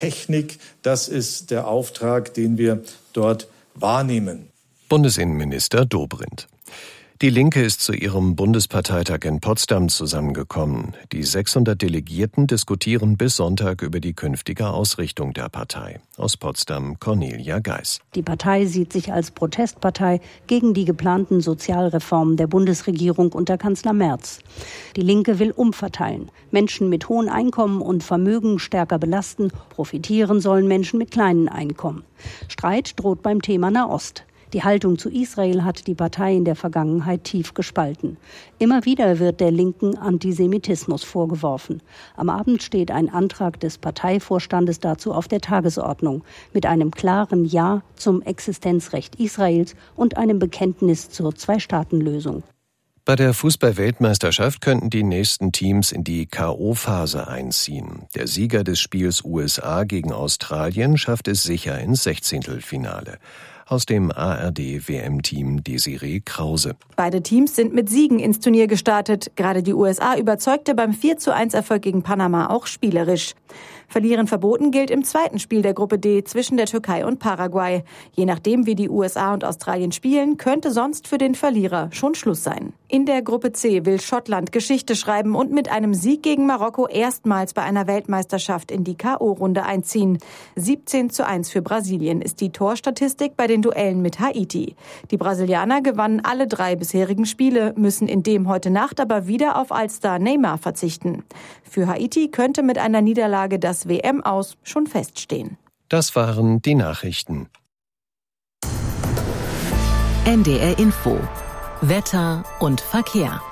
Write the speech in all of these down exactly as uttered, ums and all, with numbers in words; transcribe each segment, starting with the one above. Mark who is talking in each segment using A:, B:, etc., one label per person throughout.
A: Technik, das ist der Auftrag, den wir dort wahrnehmen.
B: Bundesinnenminister Dobrindt. Die Linke ist zu ihrem Bundesparteitag in Potsdam zusammengekommen. Die sechshundert Delegierten diskutieren bis Sonntag über die künftige Ausrichtung der Partei. Aus Potsdam Cornelia Geis.
C: Die Partei sieht sich als Protestpartei gegen die geplanten Sozialreformen der Bundesregierung unter Kanzler Merz. Die Linke will umverteilen. Menschen mit hohen Einkommen und Vermögen stärker belasten. Profitieren sollen Menschen mit kleinen Einkommen. Streit droht beim Thema Nahost. Die Haltung zu Israel hat die Partei in der Vergangenheit tief gespalten. Immer wieder wird der Linken Antisemitismus vorgeworfen. Am Abend steht ein Antrag des Parteivorstandes dazu auf der Tagesordnung, mit einem klaren Ja zum Existenzrecht Israels und einem Bekenntnis zur Zwei-Staaten-Lösung.
B: Bei der Fußball-Weltmeisterschaft könnten die nächsten Teams in die K O-Phase einziehen. Der Sieger des Spiels U S A gegen Australien schafft es sicher ins Sechzehntelfinale. Aus dem A R D-W M-Team Desiree Krause.
D: Beide Teams sind mit Siegen ins Turnier gestartet. Gerade die U S A überzeugte beim vier zu eins Erfolg gegen Panama auch spielerisch. Verlieren verboten gilt im zweiten Spiel der Gruppe D zwischen der Türkei und Paraguay. Je nachdem, wie die U S A und Australien spielen, könnte sonst für den Verlierer schon Schluss sein. In der Gruppe C will Schottland Geschichte schreiben und mit einem Sieg gegen Marokko erstmals bei einer Weltmeisterschaft in die K O-Runde einziehen. siebzehn zu eins für Brasilien ist die Torstatistik bei den Duellen mit Haiti. Die Brasilianer gewannen alle drei bisherigen Spiele, müssen in dem heute Nacht aber wieder auf Allstar Neymar verzichten. Für Haiti könnte mit einer Niederlage das W M-Aus schon feststehen.
B: Das waren die Nachrichten.
E: N D R Info. Wetter und Verkehr.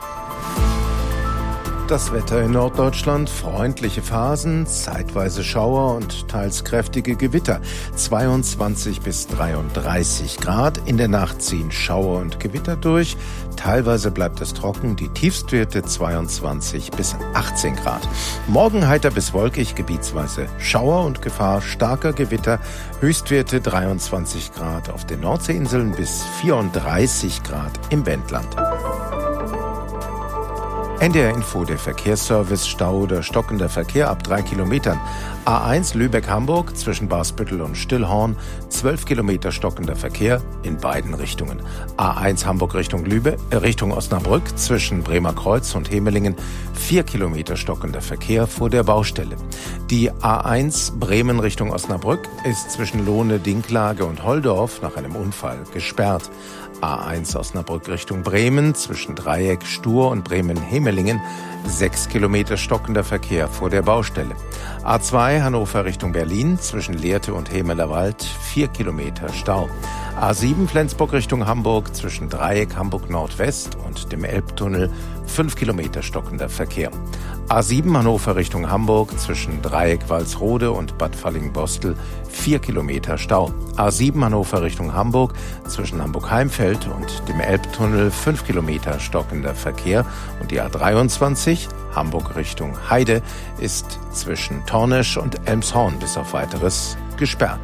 F: Das Wetter in Norddeutschland, freundliche Phasen, zeitweise Schauer und teils kräftige Gewitter. zweiundzwanzig bis dreiunddreißig Grad. In der Nacht ziehen Schauer und Gewitter durch. Teilweise bleibt es trocken. Die Tiefstwerte zweiundzwanzig bis achtzehn Grad. Morgen heiter bis wolkig, gebietsweise Schauer und Gefahr starker Gewitter. Höchstwerte dreiundzwanzig Grad auf den Nordseeinseln bis vierunddreißig Grad im Wendland. N D R Info, der Verkehrsservice, Stau oder stockender Verkehr ab drei Kilometern. A eins Lübeck-Hamburg zwischen Barsbüttel und Stillhorn, zwölf Kilometer stockender Verkehr in beiden Richtungen. A eins Hamburg Richtung Lübeck, äh, Richtung Osnabrück zwischen Bremer Kreuz und Hemelingen, vier Kilometer stockender Verkehr vor der Baustelle. Die A eins Bremen Richtung Osnabrück ist zwischen Lohne-Dinklage und Holdorf nach einem Unfall gesperrt. A eins Osnabrück Richtung Bremen zwischen Dreieck, Stur und Bremen-Hemelingen, sechs Kilometer stockender Verkehr vor der Baustelle. A zwei Hannover Richtung Berlin zwischen Lehrte und Hemelerwald, vier Kilometer Stau. A sieben Flensburg Richtung Hamburg zwischen Dreieck Hamburg Nordwest und dem Elbtunnel, fünf Kilometer stockender Verkehr. A sieben Hannover Richtung Hamburg zwischen Dreieck Walsrode und Bad Fallingbostel, vier Kilometer Stau. A sieben Hannover Richtung Hamburg zwischen Hamburg-Heimfeld und dem Elbtunnel, fünf Kilometer stockender Verkehr. Und die A dreiundzwanzig Hamburg Richtung Heide ist zwischen Tornesch und Elmshorn bis auf Weiteres gesperrt.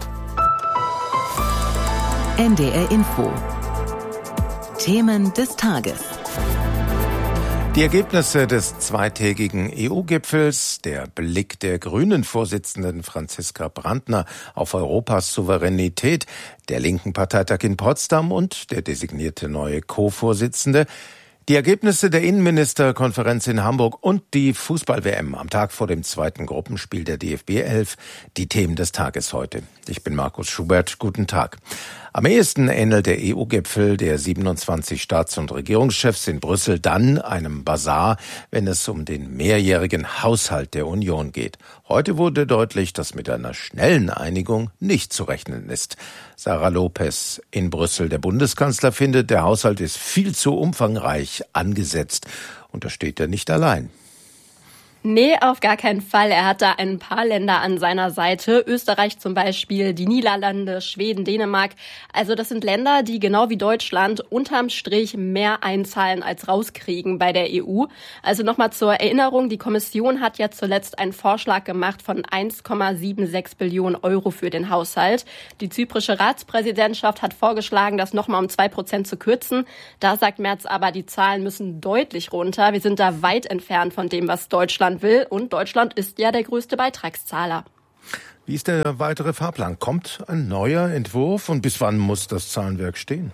E: N D R Info. Themen des Tages.
F: Die Ergebnisse des zweitägigen E U-Gipfels, der Blick der Grünen-Vorsitzenden Franziska Brandner auf Europas Souveränität, der linken Parteitag in Potsdam und der designierte neue Co-Vorsitzende, die Ergebnisse der Innenministerkonferenz in Hamburg und die Fußball-W M am Tag vor dem zweiten Gruppenspiel der D F B elf, die Themen des Tages heute. Ich bin Markus Schubert, guten Tag. Am ehesten ähnelt der E U-Gipfel der siebenundzwanzig Staats- und Regierungschefs in Brüssel dann einem Basar, wenn es um den mehrjährigen Haushalt der Union geht. Heute wurde deutlich, dass mit einer schnellen Einigung nicht zu rechnen ist. Sarah Lopez in Brüssel. Der Bundeskanzler findet, der Haushalt ist viel zu umfangreich angesetzt. Und da steht er nicht allein.
G: Nee, auf gar keinen Fall. Er hat da ein paar Länder an seiner Seite. Österreich zum Beispiel, die Niederlande, Schweden, Dänemark. Also das sind Länder, die genau wie Deutschland unterm Strich mehr einzahlen als rauskriegen bei der E U. Also nochmal zur Erinnerung, die Kommission hat ja zuletzt einen Vorschlag gemacht von eins Komma sechsundsiebzig Billionen Euro für den Haushalt. Die zyprische Ratspräsidentschaft hat vorgeschlagen, das nochmal um zwei Prozent zu kürzen. Da sagt Merz aber, die Zahlen müssen deutlich runter. Wir sind da weit entfernt von dem, was Deutschland will. Und Deutschland ist ja der größte Beitragszahler.
F: Wie ist der weitere Fahrplan? Kommt ein neuer Entwurf und bis wann muss das Zahlenwerk stehen?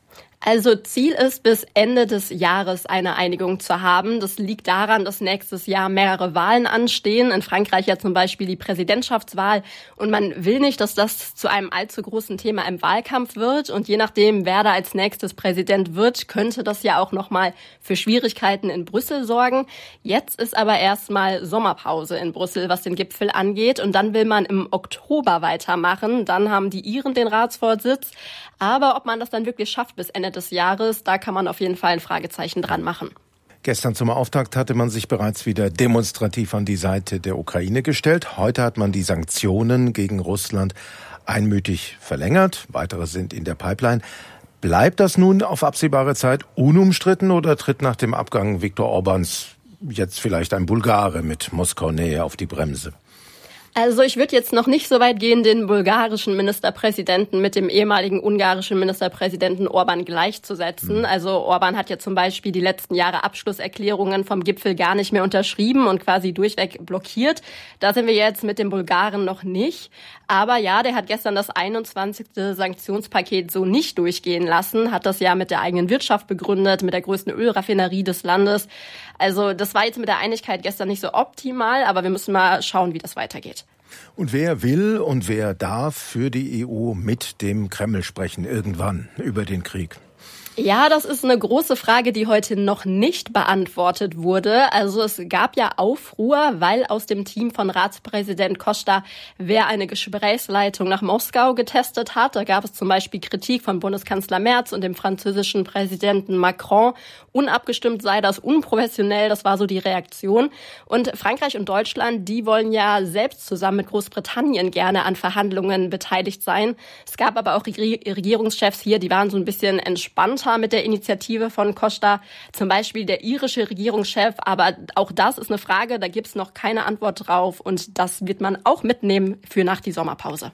G: Also Ziel ist, bis Ende des Jahres eine Einigung zu haben. Das liegt daran, dass nächstes Jahr mehrere Wahlen anstehen. In Frankreich ja zum Beispiel die Präsidentschaftswahl. Und man will nicht, dass das zu einem allzu großen Thema im Wahlkampf wird. Und je nachdem, wer da als nächstes Präsident wird, könnte das ja auch nochmal für Schwierigkeiten in Brüssel sorgen. Jetzt ist aber erstmal Sommerpause in Brüssel, was den Gipfel angeht. Und dann will man im Oktober weitermachen. Dann haben die Iren den Ratsvorsitz. Aber ob man das dann wirklich schafft bis Ende des Jahres, da kann man auf jeden Fall ein Fragezeichen dran machen.
F: Gestern zum Auftakt hatte man sich bereits wieder demonstrativ an die Seite der Ukraine gestellt. Heute hat man die Sanktionen gegen Russland einmütig verlängert. Weitere sind in der Pipeline. Bleibt das nun auf absehbare Zeit unumstritten oder tritt nach dem Abgang Viktor Orbáns jetzt vielleicht ein Bulgare mit Moskau-Nähe auf die Bremse?
G: Also ich würde jetzt noch nicht so weit gehen, den bulgarischen Ministerpräsidenten mit dem ehemaligen ungarischen Ministerpräsidenten Orbán gleichzusetzen. Also Orbán hat ja zum Beispiel die letzten Jahre Abschlusserklärungen vom Gipfel gar nicht mehr unterschrieben und quasi durchweg blockiert. Da sind wir jetzt mit dem Bulgaren noch nicht. Aber ja, der hat gestern das einundzwanzigste Sanktionspaket so nicht durchgehen lassen, hat das ja mit der eigenen Wirtschaft begründet, mit der größten Ölraffinerie des Landes. Also das war jetzt mit der Einigkeit gestern nicht so optimal, aber wir müssen mal schauen, wie das weitergeht.
F: Und wer will und wer darf für die E U mit dem Kreml sprechen irgendwann über den Krieg?
G: Ja, das ist eine große Frage, die heute noch nicht beantwortet wurde. Also es gab ja Aufruhr, weil aus dem Team von Ratspräsident Costa wer eine Gesprächsleitung nach Moskau getestet hat. Da gab es zum Beispiel Kritik von Bundeskanzler Merz und dem französischen Präsidenten Macron. Unabgestimmt sei das, unprofessionell, das war so die Reaktion. Und Frankreich und Deutschland, die wollen ja selbst zusammen mit Großbritannien gerne an Verhandlungen beteiligt sein. Es gab aber auch Regierungschefs hier, die waren so ein bisschen entspannt mit der Initiative von Costa, zum Beispiel der irische Regierungschef. Aber auch das ist eine Frage, da gibt es noch keine Antwort drauf. Und das wird man auch mitnehmen für nach die Sommerpause.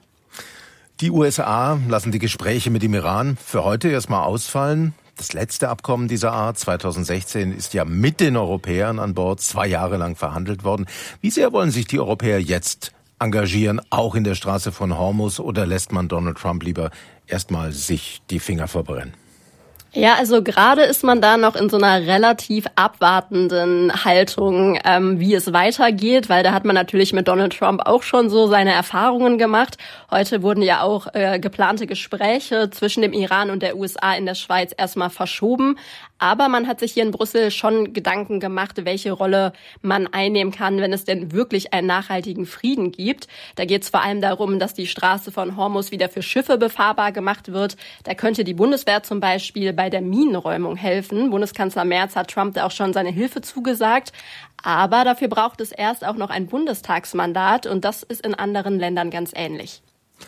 F: Die U S A lassen die Gespräche mit dem Iran für heute erstmal ausfallen. Das letzte Abkommen dieser Art, zweitausendsechzehn, ist ja mit den Europäern an Bord zwei Jahre lang verhandelt worden. Wie sehr wollen sich die Europäer jetzt engagieren, auch in der Straße von Hormuz, oder lässt man Donald Trump lieber erstmal sich die Finger verbrennen?
G: Ja, also gerade ist man da noch in so einer relativ abwartenden Haltung, ähm, wie es weitergeht, weil da hat man natürlich mit Donald Trump auch schon so seine Erfahrungen gemacht. Heute wurden ja auch äh, geplante Gespräche zwischen dem Iran und der U S A in der Schweiz erstmal verschoben. Aber man hat sich hier in Brüssel schon Gedanken gemacht, welche Rolle man einnehmen kann, wenn es denn wirklich einen nachhaltigen Frieden gibt. Da geht es vor allem darum, dass die Straße von Hormuz wieder für Schiffe befahrbar gemacht wird. Da könnte die Bundeswehr zum Beispiel bei der Minenräumung helfen. Bundeskanzler Merz hat Trump da auch schon seine Hilfe zugesagt. Aber dafür braucht es erst auch noch ein Bundestagsmandat und das ist in anderen Ländern ganz ähnlich.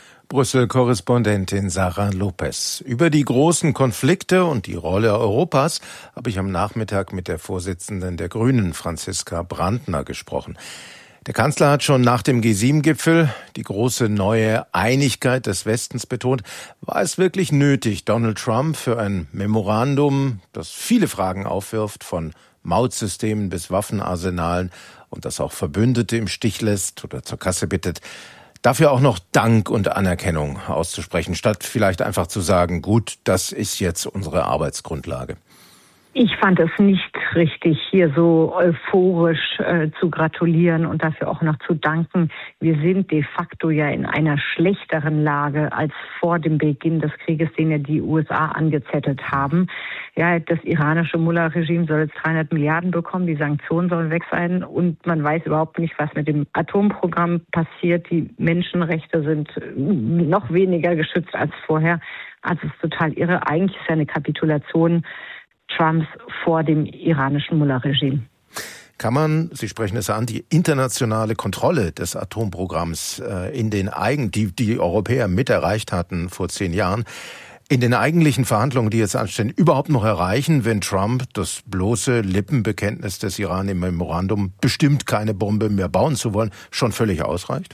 F: Brüssel-Korrespondentin Sarah Lopez. Über die großen Konflikte und die Rolle Europas habe ich am Nachmittag mit der Vorsitzenden der Grünen, Franziska Brandner, gesprochen. Der Kanzler hat schon nach dem G sieben Gipfel die große neue Einigkeit des Westens betont. War es wirklich nötig, Donald Trump für ein Memorandum, das viele Fragen aufwirft, von Mautsystemen bis Waffenarsenalen und das auch Verbündete im Stich lässt oder zur Kasse bittet, dafür auch noch Dank und Anerkennung auszusprechen, statt vielleicht einfach zu sagen, gut, das ist jetzt unsere Arbeitsgrundlage?
H: Ich fand es nicht richtig, hier so euphorisch äh, zu gratulieren und dafür auch noch zu danken. Wir sind de facto ja in einer schlechteren Lage als vor dem Beginn des Krieges, den ja die U S A angezettelt haben. Ja, das iranische Mullah-Regime soll jetzt dreihundert Milliarden bekommen, die Sanktionen sollen weg sein und man weiß überhaupt nicht, was mit dem Atomprogramm passiert. Die Menschenrechte sind noch weniger geschützt als vorher. Also es ist total irre. Eigentlich ist ja eine Kapitulation Trumps vor dem iranischen Mullah-Regime.
F: Kann man, Sie sprechen es an, die internationale Kontrolle des Atomprogramms äh, in den eigen, die die Europäer mit erreicht hatten vor zehn Jahren, in den eigentlichen Verhandlungen, die jetzt anstehen, überhaupt noch erreichen, wenn Trump das bloße Lippenbekenntnis des Iran im Memorandum, bestimmt keine Bombe mehr bauen zu wollen, schon völlig ausreicht?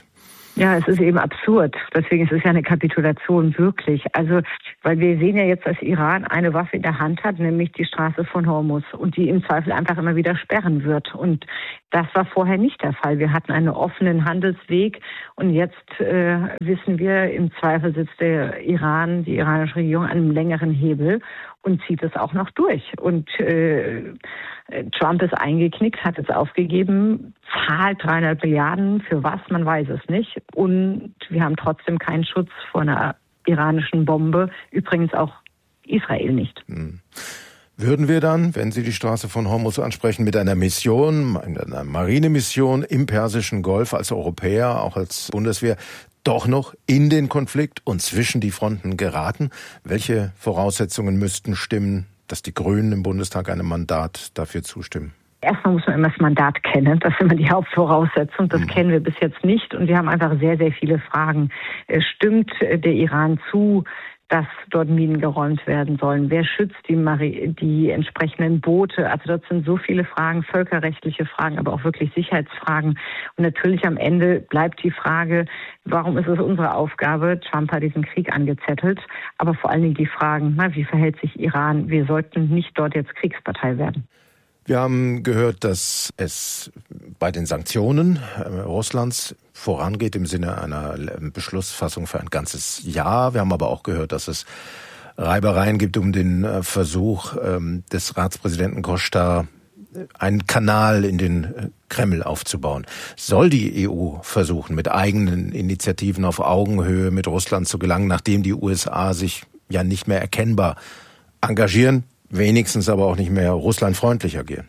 H: Ja, es ist eben absurd. Deswegen ist es ja eine Kapitulation, wirklich. Also, weil wir sehen ja jetzt, dass Iran eine Waffe in der Hand hat, nämlich die Straße von Hormuz und die im Zweifel einfach immer wieder sperren wird. Und das war vorher nicht der Fall. Wir hatten einen offenen Handelsweg und jetzt äh, wissen wir, im Zweifel sitzt der Iran, die iranische Regierung an einem längeren Hebel und zieht es auch noch durch. Und äh, Trump ist eingeknickt, hat es aufgegeben, zahlt dreihundert Milliarden, für was, man weiß es nicht. Und wir haben trotzdem keinen Schutz vor einer iranischen Bombe, übrigens auch Israel nicht.
F: Hm. Würden wir dann, wenn Sie die Straße von Hormuz ansprechen, mit einer Mission, einer Marinemission im Persischen Golf als Europäer, auch als Bundeswehr, doch noch in den Konflikt und zwischen die Fronten geraten? Welche Voraussetzungen müssten stimmen, dass die Grünen im Bundestag einem Mandat dafür zustimmen?
H: Erstmal muss man immer das Mandat kennen. Das ist immer die Hauptvoraussetzung. Das mhm. kennen wir bis jetzt nicht. Und wir haben einfach sehr, sehr viele Fragen. Stimmt der Iran zu, dass dort Minen geräumt werden sollen? Wer schützt die, Mari- die entsprechenden Boote? Also dort sind so viele Fragen, völkerrechtliche Fragen, aber auch wirklich Sicherheitsfragen. Und natürlich am Ende bleibt die Frage, warum ist es unsere Aufgabe? Trump hat diesen Krieg angezettelt. Aber vor allen Dingen die Fragen, na, wie verhält sich Iran? Wir sollten nicht dort jetzt Kriegspartei werden.
F: Wir haben gehört, dass es bei den Sanktionen Russlands vorangeht im Sinne einer Beschlussfassung für ein ganzes Jahr. Wir haben aber auch gehört, dass es Reibereien gibt um den Versuch des Ratspräsidenten Koschtar, einen Kanal in den Kreml aufzubauen. Soll die E U versuchen, mit eigenen Initiativen auf Augenhöhe mit Russland zu gelangen, nachdem die U S A sich ja nicht mehr erkennbar engagieren, wenigstens aber auch nicht mehr russlandfreundlich agieren?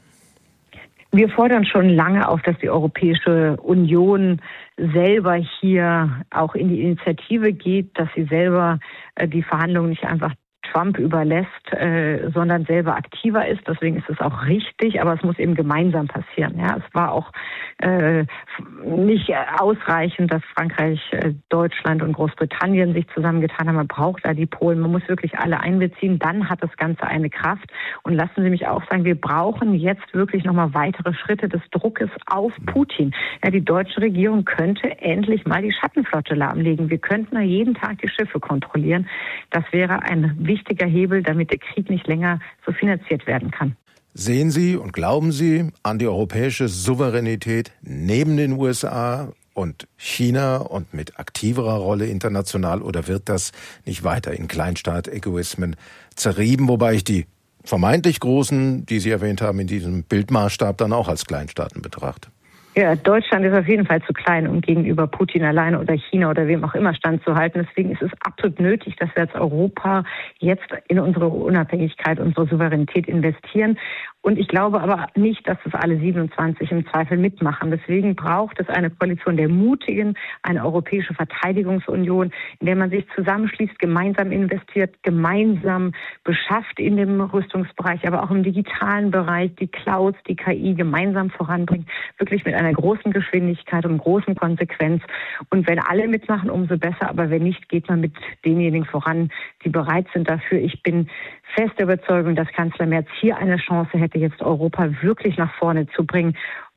H: Wir fordern schon lange auf, dass die Europäische Union selber hier auch in die Initiative geht, dass sie selber äh, die Verhandlungen nicht einfach Trump überlässt, äh, sondern selber aktiver ist. Deswegen ist es auch richtig, aber es muss eben gemeinsam passieren. Ja, es war auch äh, nicht ausreichend, dass Frankreich, äh, Deutschland und Großbritannien sich zusammengetan haben. Man braucht da die Polen. Man muss wirklich alle einbeziehen. Dann hat das Ganze eine Kraft. Und lassen Sie mich auch sagen, wir brauchen jetzt wirklich nochmal weitere Schritte des Druckes auf Putin. Ja, die deutsche Regierung könnte endlich mal die Schattenflotte lahmlegen. Wir könnten da jeden Tag die Schiffe kontrollieren. Das wäre ein wichtiger Hebel, damit der Krieg nicht länger so finanziert werden kann.
F: Sehen Sie und glauben Sie an die europäische Souveränität neben den U S A und China und mit aktiverer Rolle international, oder wird das nicht weiter in Kleinstaat-Egoismen zerrieben, wobei ich die vermeintlich Großen, die Sie erwähnt haben, in diesem Bildmaßstab dann auch als Kleinstaaten betrachte?
H: Ja, Deutschland ist auf jeden Fall zu klein, um gegenüber Putin alleine oder China oder wem auch immer standzuhalten. Deswegen ist es absolut nötig, dass wir als Europa jetzt in unsere Unabhängigkeit, unsere Souveränität investieren. Und ich glaube aber nicht, dass das alle siebenundzwanzig im Zweifel mitmachen. Deswegen braucht es eine Koalition der Mutigen, eine europäische Verteidigungsunion, in der man sich zusammenschließt, gemeinsam investiert, gemeinsam beschafft in dem Rüstungsbereich, aber auch im digitalen Bereich, die Clouds, die K I gemeinsam voranbringt, wirklich mit einer großen Geschwindigkeit und großen Konsequenz. Und wenn alle mitmachen, umso besser. Aber wenn nicht, geht man mit denjenigen voran, die bereit sind dafür. Ich bin fest der Überzeugung, dass Kanzler Merz hier eine Chance hätte, jetzt Europa wirklich nach vorne zu bringen,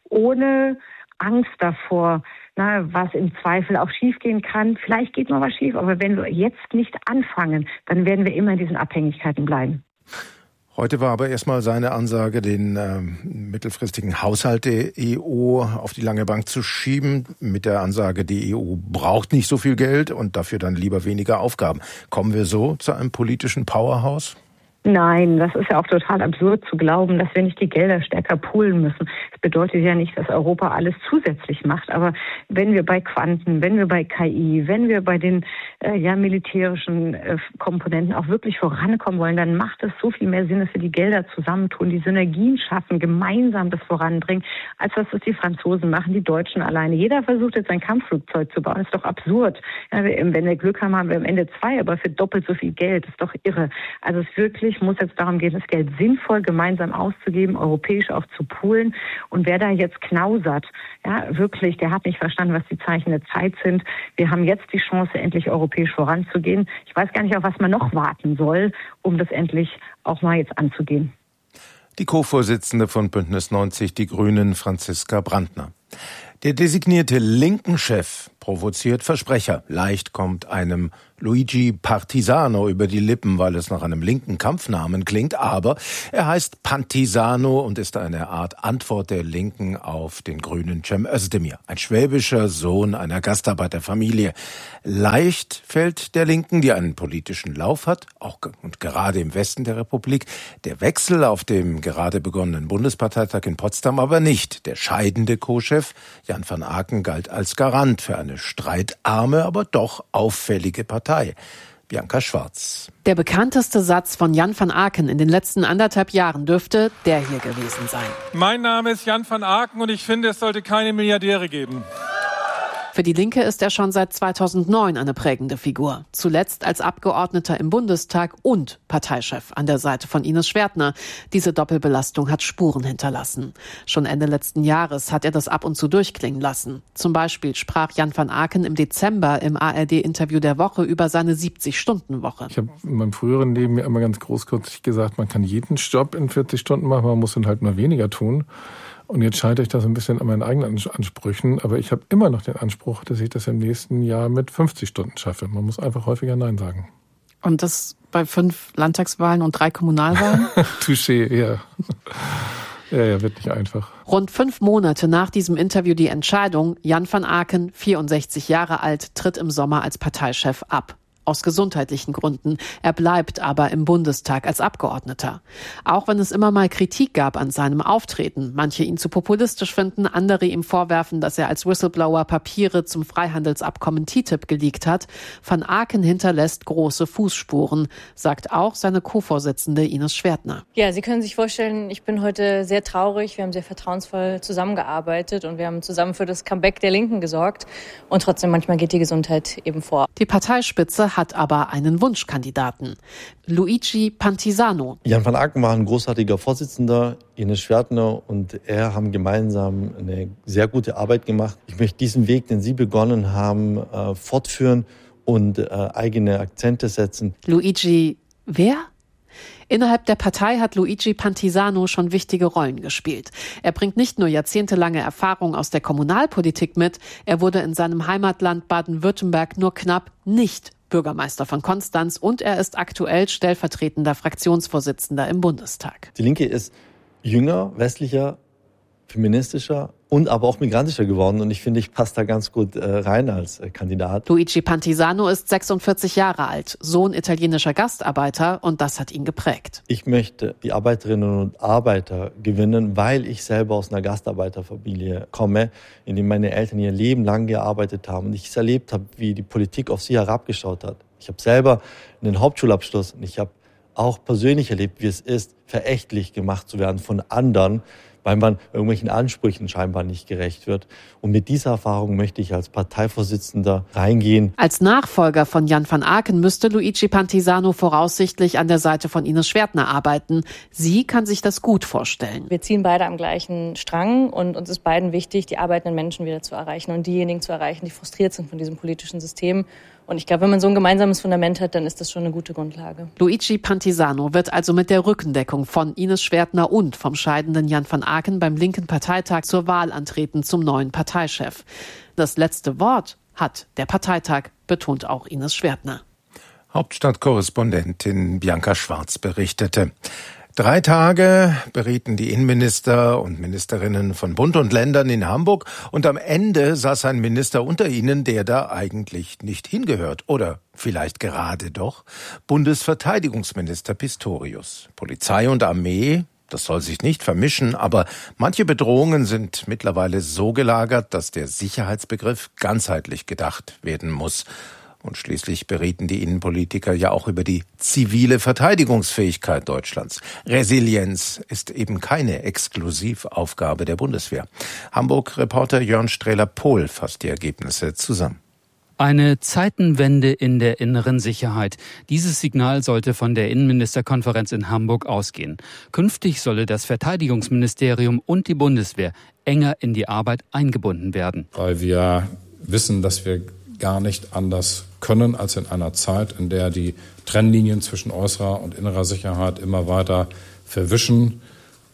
H: ohne Angst davor, na, was im Zweifel auch schiefgehen kann. Vielleicht geht noch was schief, aber wenn wir jetzt nicht anfangen, dann werden wir immer in diesen Abhängigkeiten bleiben.
F: Heute war aber erstmal seine Ansage, den äh, mittelfristigen Haushalt der E U auf die lange Bank zu schieben, mit der Ansage, die E U braucht nicht so viel Geld und dafür dann lieber weniger Aufgaben. Kommen wir so zu einem politischen Powerhouse?
H: Nein, das ist ja auch total absurd zu glauben, dass wir nicht die Gelder stärker poolen müssen. Das bedeutet ja nicht, dass Europa alles zusätzlich macht. Aber wenn wir bei Quanten, wenn wir bei K I, wenn wir bei den äh, ja, militärischen äh, Komponenten auch wirklich vorankommen wollen, dann macht es so viel mehr Sinn, dass wir die Gelder zusammentun, die Synergien schaffen, gemeinsam das voranbringen, als dass das die Franzosen machen, die Deutschen alleine. Jeder versucht jetzt ein Kampfflugzeug zu bauen. Das ist doch absurd. Ja, wenn wir Glück haben, haben wir am Ende zwei, aber für doppelt so viel Geld. Das ist doch irre. Also es ist wirklich muss jetzt darum gehen, das Geld sinnvoll gemeinsam auszugeben, europäisch auch zu poolen. Und wer da jetzt knausert, ja, wirklich, der hat nicht verstanden, was die Zeichen der Zeit sind. Wir haben jetzt die Chance, endlich europäisch voranzugehen. Ich weiß gar nicht, auf was man noch warten soll, um das endlich auch mal jetzt anzugehen.
F: Die Co-Vorsitzende von Bündnis neunzig Die Grünen, Franziska Brandner. Der designierte Linken-Chef provoziert Versprecher. Leicht kommt einem Luigi Partisano über die Lippen, weil es nach einem linken Kampfnamen klingt, aber er heißt Pantisano und ist eine Art Antwort der Linken auf den grünen Cem Özdemir, ein schwäbischer Sohn einer Gastarbeiterfamilie. Leicht fällt der Linken, die einen politischen Lauf hat, auch und gerade im Westen der Republik, der Wechsel auf dem gerade begonnenen Bundesparteitag in Potsdam aber nicht. Der scheidende Co-Chef Jan van Aken galt als Garant für eine streitarme, aber doch auffällige Partei. Bianca Schwarz.
I: Der bekannteste Satz von Jan van Aken in den letzten anderthalb Jahren dürfte der hier gewesen sein.
J: Mein Name ist Jan van Aken und ich finde, es sollte keine Milliardäre geben.
I: Für die Linke ist er schon seit zweitausendneun eine prägende Figur. Zuletzt als Abgeordneter im Bundestag und Parteichef an der Seite von Ines Schwertner. Diese Doppelbelastung hat Spuren hinterlassen. Schon Ende letzten Jahres hat er das ab und zu durchklingen lassen. Zum Beispiel sprach Jan van Aken im Dezember im A R D-Interview der Woche über seine siebzig-Stunden-Woche.
J: Ich habe in meinem früheren Leben ja immer ganz großkotzig gesagt, man kann jeden Job in vierzig Stunden machen, man muss ihn halt mal weniger tun. Und jetzt scheitere ich das ein bisschen an meinen eigenen Ansprüchen. Aber ich habe immer noch den Anspruch, dass ich das im nächsten Jahr mit fünfzig Stunden schaffe. Man muss einfach häufiger Nein sagen.
I: Und das bei fünf Landtagswahlen und drei Kommunalwahlen?
J: Touché, ja. Ja, ja, wird nicht einfach.
I: Rund fünf Monate nach diesem Interview die Entscheidung, Jan van Aken, vierundsechzig Jahre alt, tritt im Sommer als Parteichef ab. Aus gesundheitlichen Gründen. Er bleibt aber im Bundestag als Abgeordneter. Auch wenn es immer mal Kritik gab an seinem Auftreten, manche ihn zu populistisch finden, andere ihm vorwerfen, dass er als Whistleblower Papiere zum Freihandelsabkommen T T I P geleakt hat, Van Aken hinterlässt große Fußspuren, sagt auch seine Co-Vorsitzende Ines Schwertner.
K: Ja, Sie können sich vorstellen, ich bin heute sehr traurig. Wir haben sehr vertrauensvoll zusammengearbeitet und wir haben zusammen für das Comeback der Linken gesorgt. Und trotzdem, manchmal geht die Gesundheit eben vor.
I: Die Parteispitze hat aber einen Wunschkandidaten. Luigi Pantisano.
L: Jan van Aken war ein großartiger Vorsitzender, Ines Schwertner und er haben gemeinsam eine sehr gute Arbeit gemacht. Ich möchte diesen Weg, den Sie begonnen haben, äh, fortführen und äh, eigene Akzente setzen.
I: Luigi, wer? Innerhalb der Partei hat Luigi Pantisano schon wichtige Rollen gespielt. Er bringt nicht nur jahrzehntelange Erfahrung aus der Kommunalpolitik mit, er wurde in seinem Heimatland Baden-Württemberg nur knapp nicht Bürgermeister von Konstanz und er ist aktuell stellvertretender Fraktionsvorsitzender im Bundestag.
L: Die Linke ist jünger, westlicher, feministischer und aber auch migrantischer geworden. Und ich finde, ich passe da ganz gut äh, rein als äh, Kandidat.
I: Luigi Pantisano ist sechsundvierzig Jahre alt, Sohn italienischer Gastarbeiter und das hat ihn geprägt.
L: Ich möchte die Arbeiterinnen und Arbeiter gewinnen, weil ich selber aus einer Gastarbeiterfamilie komme, in der meine Eltern ihr Leben lang gearbeitet haben und ich es erlebt habe, wie die Politik auf sie herabgeschaut hat. Ich habe selber einen Hauptschulabschluss und ich habe auch persönlich erlebt, wie es ist, verächtlich gemacht zu werden von anderen, weil man irgendwelchen Ansprüchen scheinbar nicht gerecht wird. Und mit dieser Erfahrung möchte ich als Parteivorsitzender reingehen.
I: Als Nachfolger von Jan van Aken müsste Luigi Pantisano voraussichtlich an der Seite von Ines Schwertner arbeiten. Sie kann sich das gut vorstellen.
K: Wir ziehen beide am gleichen Strang und uns ist beiden wichtig, die arbeitenden Menschen wieder zu erreichen und diejenigen zu erreichen, die frustriert sind von diesem politischen System. Und ich glaube, wenn man so ein gemeinsames Fundament hat, dann ist das schon eine gute Grundlage.
I: Luigi Pantisano wird also mit der Rückendeckung von Ines Schwertner und vom scheidenden Jan van Aken beim linken Parteitag zur Wahl antreten zum neuen Parteichef. Das letzte Wort hat der Parteitag, betont auch Ines Schwertner.
F: Hauptstadtkorrespondentin Bianca Schwarz berichtete. Drei Tage berieten die Innenminister und Ministerinnen von Bund und Ländern in Hamburg und am Ende saß ein Minister unter ihnen, der da eigentlich nicht hingehört. Oder vielleicht gerade doch. Bundesverteidigungsminister Pistorius. Polizei und Armee, das soll sich nicht vermischen, aber manche Bedrohungen sind mittlerweile so gelagert, dass der Sicherheitsbegriff ganzheitlich gedacht werden muss. Und schließlich berieten die Innenpolitiker ja auch über die zivile Verteidigungsfähigkeit Deutschlands. Resilienz ist eben keine Exklusivaufgabe der Bundeswehr. Hamburg-Reporter Jörn Strehler-Pohl fasst die Ergebnisse zusammen.
M: Eine Zeitenwende in der inneren Sicherheit. Dieses Signal sollte von der Innenministerkonferenz in Hamburg ausgehen. Künftig solle das Verteidigungsministerium und die Bundeswehr enger in die Arbeit eingebunden werden.
N: Weil wir wissen, dass wir gar nicht anders können als in einer Zeit, in der die Trennlinien zwischen äußerer und innerer Sicherheit immer weiter verwischen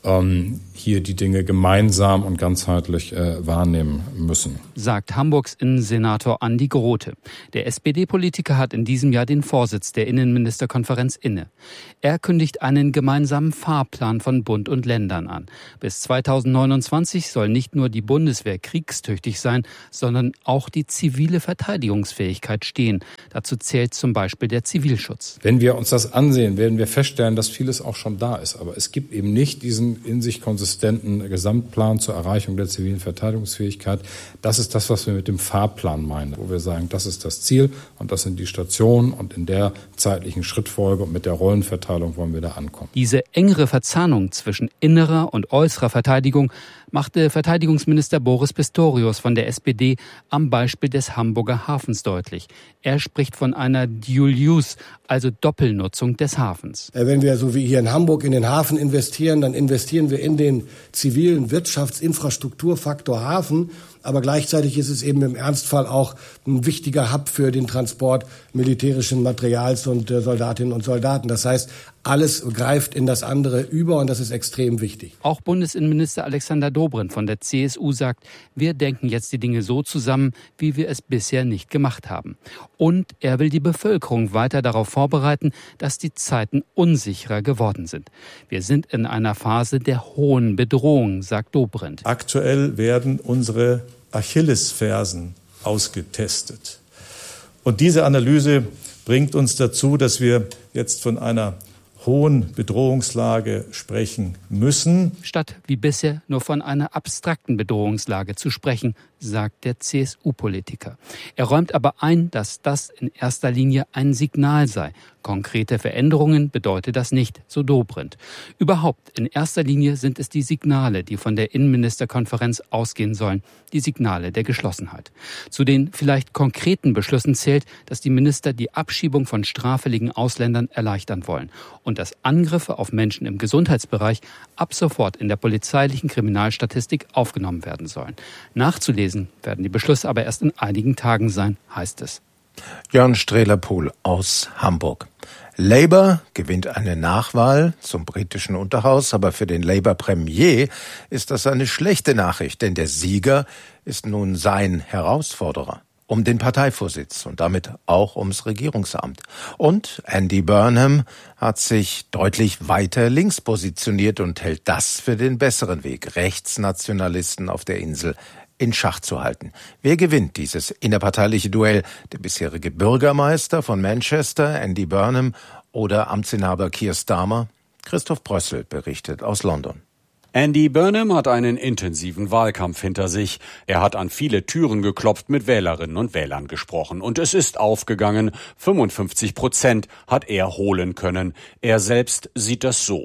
N: ähm, hier die Dinge gemeinsam und ganzheitlich äh, wahrnehmen müssen.
M: Sagt Hamburgs Innensenator Andi Grote. Der S P D-Politiker hat in diesem Jahr den Vorsitz der Innenministerkonferenz inne. Er kündigt einen gemeinsamen Fahrplan von Bund und Ländern an. Bis zweitausendneunundzwanzig soll nicht nur die Bundeswehr kriegstüchtig sein, sondern auch die zivile Verteidigungsfähigkeit stehen. Dazu zählt zum Beispiel der Zivilschutz.
N: Wenn wir uns das ansehen, werden wir feststellen, dass vieles auch schon da ist. Aber es gibt eben nicht diesen in sich konsistenten Gesamtplan zur Erreichung der zivilen Verteidigungsfähigkeit. Das ist das, was wir mit dem Fahrplan meinen, wo wir sagen, das ist das Ziel und das sind die Stationen und in der zeitlichen Schrittfolge und mit der Rollenverteilung wollen wir da ankommen.
M: Diese engere Verzahnung zwischen innerer und äußerer Verteidigung machte Verteidigungsminister Boris Pistorius von der S P D am Beispiel des Hamburger Hafens deutlich. Er spricht von einer Dual Use, also Doppelnutzung des Hafens.
O: Wenn wir so wie hier in Hamburg in den Hafen investieren, dann investieren wir in den zivilen Wirtschaftsinfrastrukturfaktor Hafen. Aber gleichzeitig ist es eben im Ernstfall auch ein wichtiger Hub für den Transport militärischen Materials und äh, Soldatinnen und Soldaten. Das heißt, alles greift in das andere über und das ist extrem wichtig.
M: Auch Bundesinnenminister Alexander Dobrindt von der C S U sagt, wir denken jetzt die Dinge so zusammen, wie wir es bisher nicht gemacht haben. Und er will die Bevölkerung weiter darauf vorbereiten, dass die Zeiten unsicherer geworden sind. Wir sind in einer Phase der hohen Bedrohung, sagt Dobrindt.
A: Aktuell werden unsere Achillesfersen ausgetestet. Und diese Analyse bringt uns dazu, dass wir jetzt von einer hohen Bedrohungslage sprechen müssen.
M: Statt wie bisher nur von einer abstrakten Bedrohungslage zu sprechen, sagt der C S U-Politiker. Er räumt aber ein, dass das in erster Linie ein Signal sei. Konkrete Veränderungen bedeutet das nicht, so Dobrindt. Überhaupt, in erster Linie sind es die Signale, die von der Innenministerkonferenz ausgehen sollen, die Signale der Geschlossenheit. Zu den vielleicht konkreten Beschlüssen zählt, dass die Minister die Abschiebung von straffälligen Ausländern erleichtern wollen und dass Angriffe auf Menschen im Gesundheitsbereich ab sofort in der polizeilichen Kriminalstatistik aufgenommen werden sollen. Nachzulesen werden die Beschlüsse aber erst in einigen Tagen sein, heißt es.
F: Jörn Strehler-Pohl aus Hamburg. Labour gewinnt eine Nachwahl zum britischen Unterhaus, aber für den Labour-Premier ist das eine schlechte Nachricht, denn der Sieger ist nun sein Herausforderer um den Parteivorsitz und damit auch ums Regierungsamt. Und Andy Burnham hat sich deutlich weiter links positioniert und hält das für den besseren Weg, Rechtsnationalisten auf der Insel in Schach zu halten. Wer gewinnt dieses innerparteiliche Duell? Der bisherige Bürgermeister von Manchester, Andy Burnham, oder Amtsinhaber Keir Starmer? Christoph Brössel berichtet aus London.
P: Andy Burnham hat einen intensiven Wahlkampf hinter sich. Er hat an viele Türen geklopft, mit Wählerinnen und Wählern gesprochen. Und es ist aufgegangen. fünfundfünfzig Prozent hat er holen können. Er selbst sieht das so.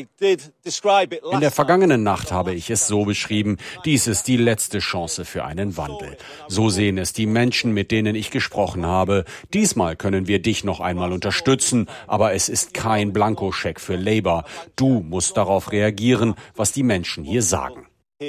P: In der vergangenen Nacht habe ich es so beschrieben, dies ist die letzte Chance für einen Wandel. So sehen es die Menschen, mit denen ich gesprochen habe. Diesmal können wir dich noch einmal unterstützen, aber es ist kein Blankoscheck für Labour. Du musst darauf reagieren, was die Menschen hier sagen.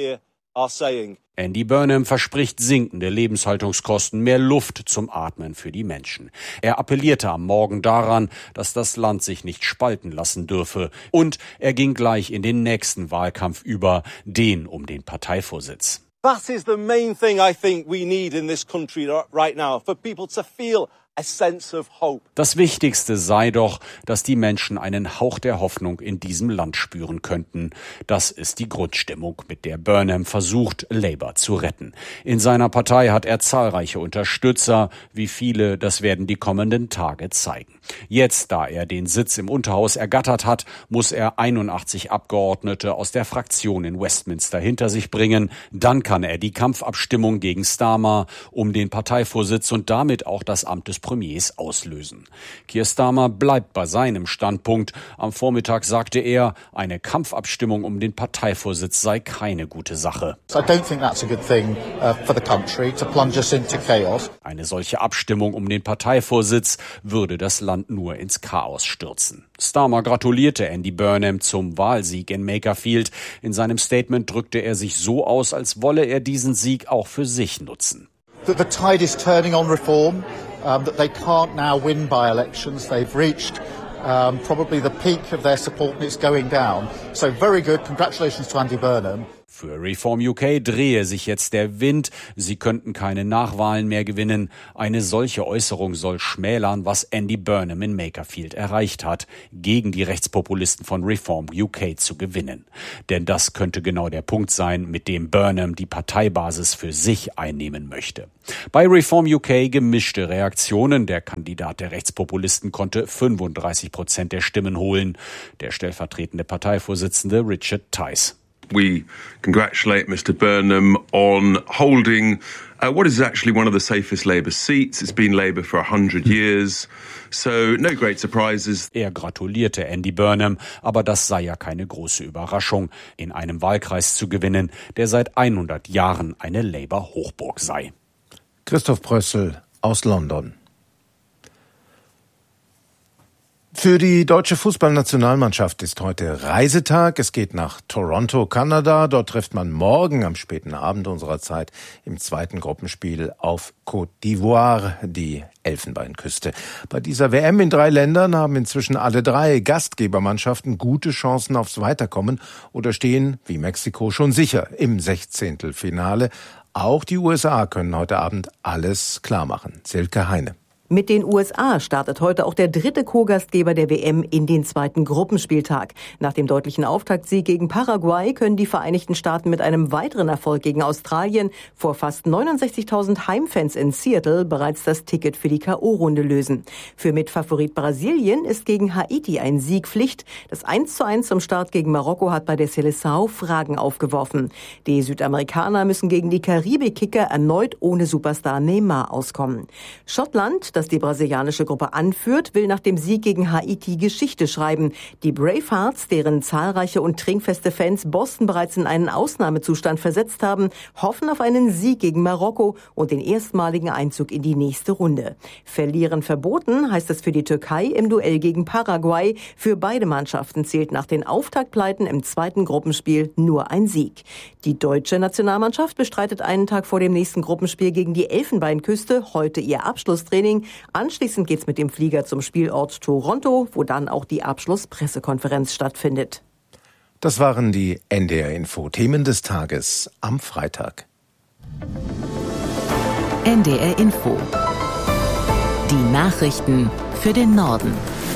P: Andy Burnham verspricht sinkende Lebenshaltungskosten, mehr Luft zum Atmen für die Menschen. Er appellierte am Morgen daran, dass das Land sich nicht spalten lassen dürfe. Und er ging gleich in den nächsten Wahlkampf über, den um den Parteivorsitz.
Q: That is the main thing I think we need in this country right now, for people to feel a sense of hope.
P: Das Wichtigste sei doch, dass die Menschen einen Hauch der Hoffnung in diesem Land spüren könnten. Das ist die Grundstimmung, mit der Burnham versucht, Labour zu retten. In seiner Partei hat er zahlreiche Unterstützer. Wie viele, das werden die kommenden Tage zeigen. Jetzt, da er den Sitz im Unterhaus ergattert hat, muss er einundachtzig Abgeordnete aus der Fraktion in Westminster hinter sich bringen. Dann kann er die Kampfabstimmung gegen Starmer um den Parteivorsitz und damit auch das Amt des Premiers auslösen. Keir Starmer bleibt bei seinem Standpunkt. Am Vormittag sagte er, eine Kampfabstimmung um den Parteivorsitz sei keine gute Sache. Eine solche Abstimmung um den Parteivorsitz würde das Land nur ins Chaos stürzen. Starmer gratulierte Andy Burnham zum Wahlsieg in Makerfield. In seinem Statement drückte er sich so aus, als wolle er diesen Sieg auch für sich nutzen.
R: The tide is turning on reform, um, that they can't now win by elections. They've reached um, probably the peak of their support, and it's going down. So very good. Congratulations to Andy Burnham.
P: Für Reform U K drehe sich jetzt der Wind. Sie könnten keine Nachwahlen mehr gewinnen. Eine solche Äußerung soll schmälern, was Andy Burnham in Makerfield erreicht hat, gegen die Rechtspopulisten von Reform U K zu gewinnen. Denn das könnte genau der Punkt sein, mit dem Burnham die Parteibasis für sich einnehmen möchte. Bei Reform U K gemischte Reaktionen. Der Kandidat der Rechtspopulisten konnte fünfunddreißig Prozent der Stimmen holen. Der stellvertretende Parteivorsitzende Richard Tice.
S: We congratulate Mister Burnham on holding uh, what is actually one of the safest Labour seats. It's been Labour for a hundred years, so no great surprises.
P: Er gratulierte Andy Burnham, aber das sei ja keine große Überraschung, in einem Wahlkreis zu gewinnen, der seit hundert Jahren eine Labour-Hochburg sei.
F: Christoph Brössel aus London. Für die deutsche Fußballnationalmannschaft ist heute Reisetag. Es geht nach Toronto, Kanada. Dort trifft man morgen am späten Abend unserer Zeit im zweiten Gruppenspiel auf Côte d'Ivoire, die Elfenbeinküste. Bei dieser W M in drei Ländern haben inzwischen alle drei Gastgebermannschaften gute Chancen aufs Weiterkommen oder stehen, wie Mexiko, schon sicher im Sechzehntelfinale. Auch die U S A können heute Abend alles klar machen. Silke Heine.
T: Mit den U S A startet heute auch der dritte Co-Gastgeber der W M in den zweiten Gruppenspieltag. Nach dem deutlichen Auftaktsieg gegen Paraguay können die Vereinigten Staaten mit einem weiteren Erfolg gegen Australien vor fast neunundsechzigtausend Heimfans in Seattle bereits das Ticket für die K O-Runde lösen. Für Mitfavorit Brasilien ist gegen Haiti ein Sieg Pflicht. Das eins zu eins zum Start gegen Marokko hat bei der Seleção Fragen aufgeworfen. Die Südamerikaner müssen gegen die Karibik-Kicker erneut ohne Superstar Neymar auskommen. Schottland, das die brasilianische Gruppe anführt, will nach dem Sieg gegen Haiti Geschichte schreiben. Die Bravehearts, deren zahlreiche und trinkfeste Fans Boston bereits in einen Ausnahmezustand versetzt haben, hoffen auf einen Sieg gegen Marokko und den erstmaligen Einzug in die nächste Runde. Verlieren verboten heißt es für die Türkei im Duell gegen Paraguay. Für beide Mannschaften zählt nach den Auftaktpleiten im zweiten Gruppenspiel nur ein Sieg. Die deutsche Nationalmannschaft bestreitet einen Tag vor dem nächsten Gruppenspiel gegen die Elfenbeinküste heute ihr Abschlusstraining. Anschließend geht's mit dem Flieger zum Spielort Toronto, wo dann auch die Abschlusspressekonferenz stattfindet.
F: Das waren die N D R-Info-Themen des Tages am Freitag.
E: N D R Info. Die Nachrichten für den Norden.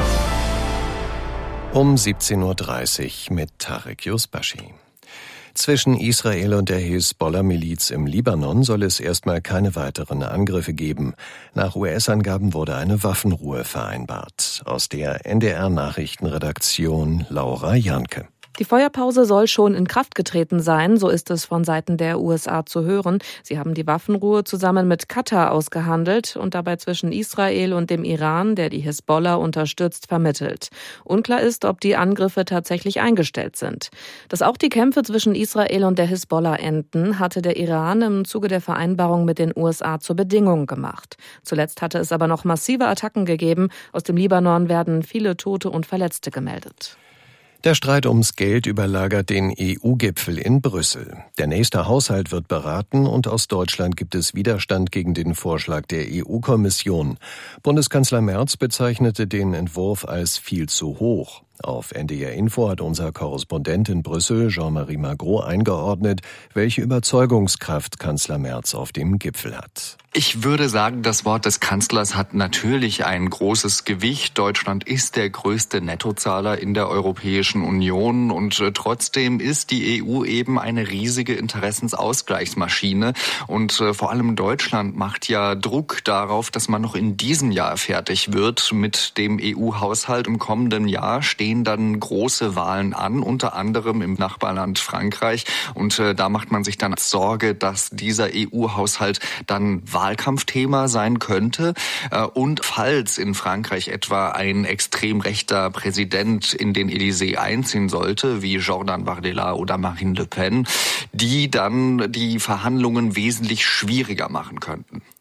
B: Um siebzehn Uhr dreißig mit Tarek Yusbashi. Zwischen Israel und der Hisbollah-Miliz im Libanon soll es erstmal keine weiteren Angriffe geben. Nach U S-Angaben wurde eine Waffenruhe vereinbart. Aus der N D R-Nachrichtenredaktion Laura Janke.
U: Die Feuerpause soll schon in Kraft getreten sein, so ist es von Seiten der U S A zu hören. Sie haben die Waffenruhe zusammen mit Katar ausgehandelt und dabei zwischen Israel und dem Iran, der die Hisbollah unterstützt, vermittelt. Unklar ist, ob die Angriffe tatsächlich eingestellt sind. Dass auch die Kämpfe zwischen Israel und der Hisbollah enden, hatte der Iran im Zuge der Vereinbarung mit den U S A zur Bedingung gemacht. Zuletzt hatte es aber noch massive Attacken gegeben. Aus dem Libanon werden viele Tote und Verletzte gemeldet.
B: Der Streit ums Geld überlagert den E U-Gipfel in Brüssel. Der nächste Haushalt wird beraten und aus Deutschland gibt es Widerstand gegen den Vorschlag der E U-Kommission. Bundeskanzler Merz bezeichnete den Entwurf als viel zu hoch. Auf N D R Info hat unser Korrespondent in Brüssel, Jean-Marie Magro, eingeordnet, welche Überzeugungskraft Kanzler Merz auf dem Gipfel hat.
V: Ich würde sagen, das Wort des Kanzlers hat natürlich ein großes Gewicht. Deutschland ist der größte Nettozahler in der Europäischen Union und äh, trotzdem ist die E U eben eine riesige Interessensausgleichsmaschine und äh, vor allem Deutschland macht ja Druck darauf, dass man noch in diesem Jahr fertig wird mit dem E U-Haushalt. Im kommenden Jahr stehen dann große Wahlen an, unter anderem im Nachbarland Frankreich und äh, da macht man sich dann Sorge, dass dieser E U-Haushalt dann Wahlkampfthema sein könnte. Und falls in Frankreich etwa ein extrem rechter Präsident in den Élysée einziehen sollte, wie Jordan Bardella oder Marine Le Pen, die dann die Verhandlungen wesentlich schwieriger machen könnten.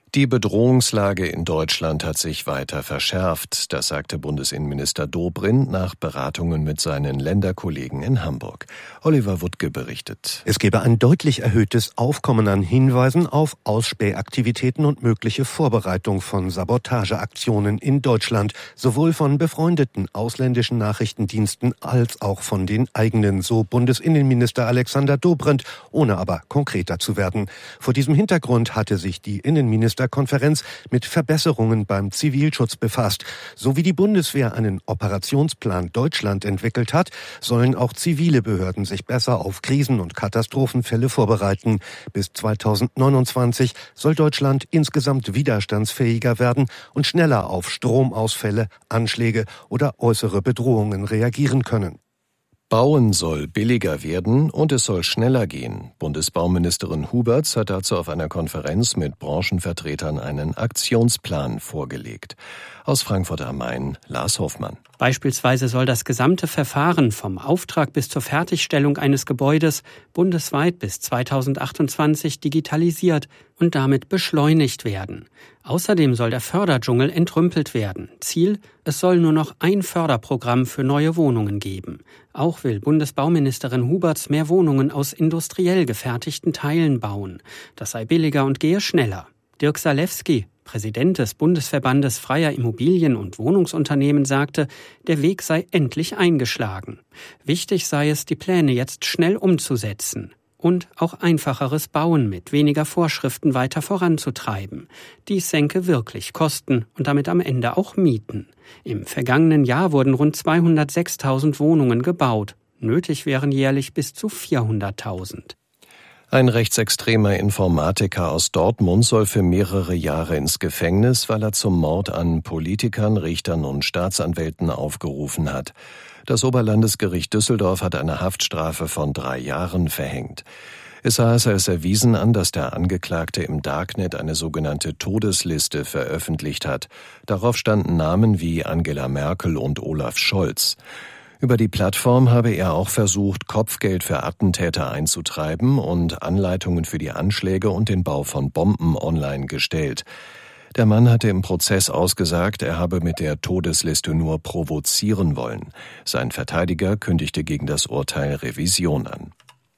B: Die Bedrohungslage in Deutschland hat sich weiter verschärft, das sagte Bundesinnenminister Dobrindt nach Beratungen mit seinen Länderkollegen in Hamburg. Oliver Wuttke berichtet.
C: Es gebe ein deutlich erhöhtes Aufkommen an Hinweisen auf Ausspähaktivitäten und mögliche Vorbereitung von Sabotageaktionen in Deutschland, sowohl von befreundeten ausländischen Nachrichtendiensten als auch von den eigenen, so Bundesinnenminister Alexander Dobrindt, ohne aber konkreter zu werden. Vor diesem Hintergrund hatte sich die Innenminister Konferenz mit Verbesserungen beim Zivilschutz befasst. So wie die Bundeswehr einen Operationsplan Deutschland entwickelt hat, sollen auch zivile Behörden sich besser auf Krisen- und Katastrophenfälle vorbereiten. Bis zweitausendneunundzwanzig soll Deutschland insgesamt widerstandsfähiger werden und schneller auf Stromausfälle, Anschläge oder äußere Bedrohungen reagieren können.
B: Bauen soll billiger werden und es soll schneller gehen. Bundesbauministerin Huberts hat dazu auf einer Konferenz mit Branchenvertretern einen Aktionsplan vorgelegt. Aus Frankfurt am Main, Lars Hofmann.
D: Beispielsweise soll das gesamte Verfahren vom Auftrag bis zur Fertigstellung eines Gebäudes bundesweit bis zweitausendachtundzwanzig digitalisiert und damit beschleunigt werden. Außerdem soll der Förderdschungel entrümpelt werden. Ziel, es soll nur noch ein Förderprogramm für neue Wohnungen geben. Auch will Bundesbauministerin Huberts mehr Wohnungen aus industriell gefertigten Teilen bauen. Das sei billiger und gehe schneller. Dirk Salewski, Präsident des Bundesverbandes freier Immobilien- und Wohnungsunternehmen, sagte, der Weg sei endlich eingeschlagen. Wichtig sei es, die Pläne jetzt schnell umzusetzen und auch einfacheres Bauen mit weniger Vorschriften weiter voranzutreiben. Dies senke wirklich Kosten und damit am Ende auch Mieten. Im vergangenen Jahr wurden rund zweihundertsechstausend Wohnungen gebaut. Nötig wären jährlich bis zu vierhunderttausend.
B: Ein rechtsextremer Informatiker aus Dortmund soll für mehrere Jahre ins Gefängnis, weil er zum Mord an Politikern, Richtern und Staatsanwälten aufgerufen hat. Das Oberlandesgericht Düsseldorf hat eine Haftstrafe von drei Jahren verhängt. Es sah es als erwiesen an, dass der Angeklagte im Darknet eine sogenannte Todesliste veröffentlicht hat. Darauf standen Namen wie Angela Merkel und Olaf Scholz. Über die Plattform habe er auch versucht, Kopfgeld für Attentäter einzutreiben und Anleitungen für die Anschläge und den Bau von Bomben online gestellt. Der Mann hatte im Prozess ausgesagt, er habe mit der Todesliste nur provozieren wollen. Sein Verteidiger kündigte gegen das Urteil Revision an.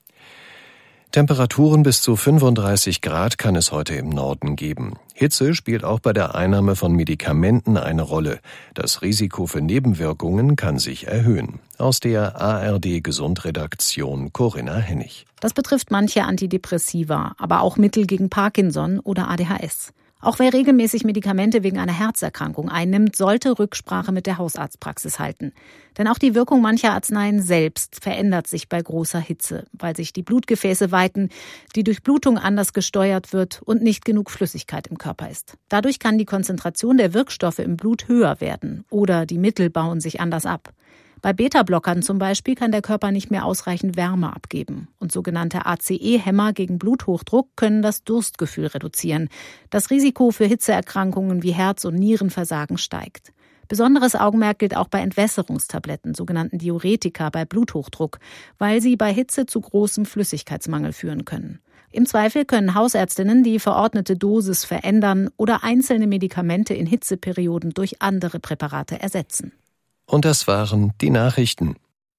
B: Temperaturen bis zu fünfunddreißig Grad kann es heute im Norden geben. Hitze spielt auch bei der Einnahme von Medikamenten eine Rolle. Das Risiko für Nebenwirkungen kann sich erhöhen. Aus der A R D-Gesundredaktion Corinna Hennig.
W: Das betrifft manche Antidepressiva, aber auch Mittel gegen Parkinson oder A D H S. Auch wer regelmäßig Medikamente wegen einer Herzerkrankung einnimmt, sollte Rücksprache mit der Hausarztpraxis halten. Denn auch die Wirkung mancher Arzneien selbst verändert sich bei großer Hitze, weil sich die Blutgefäße weiten, die Durchblutung anders gesteuert wird und nicht genug Flüssigkeit im Körper ist. Dadurch kann die Konzentration der Wirkstoffe im Blut höher werden oder die Mittel bauen sich anders ab. Bei Beta-Blockern zum Beispiel kann der Körper nicht mehr ausreichend Wärme abgeben. Und sogenannte A C E-Hämmer gegen Bluthochdruck können das Durstgefühl reduzieren. Das Risiko für Hitzeerkrankungen wie Herz- und Nierenversagen steigt. Besonderes Augenmerk gilt auch bei Entwässerungstabletten, sogenannten Diuretika bei Bluthochdruck, weil sie bei Hitze zu großem Flüssigkeitsmangel führen können. Im Zweifel können Hausärztinnen die verordnete Dosis verändern oder einzelne Medikamente in Hitzeperioden durch andere Präparate ersetzen.
B: Und das waren die Nachrichten.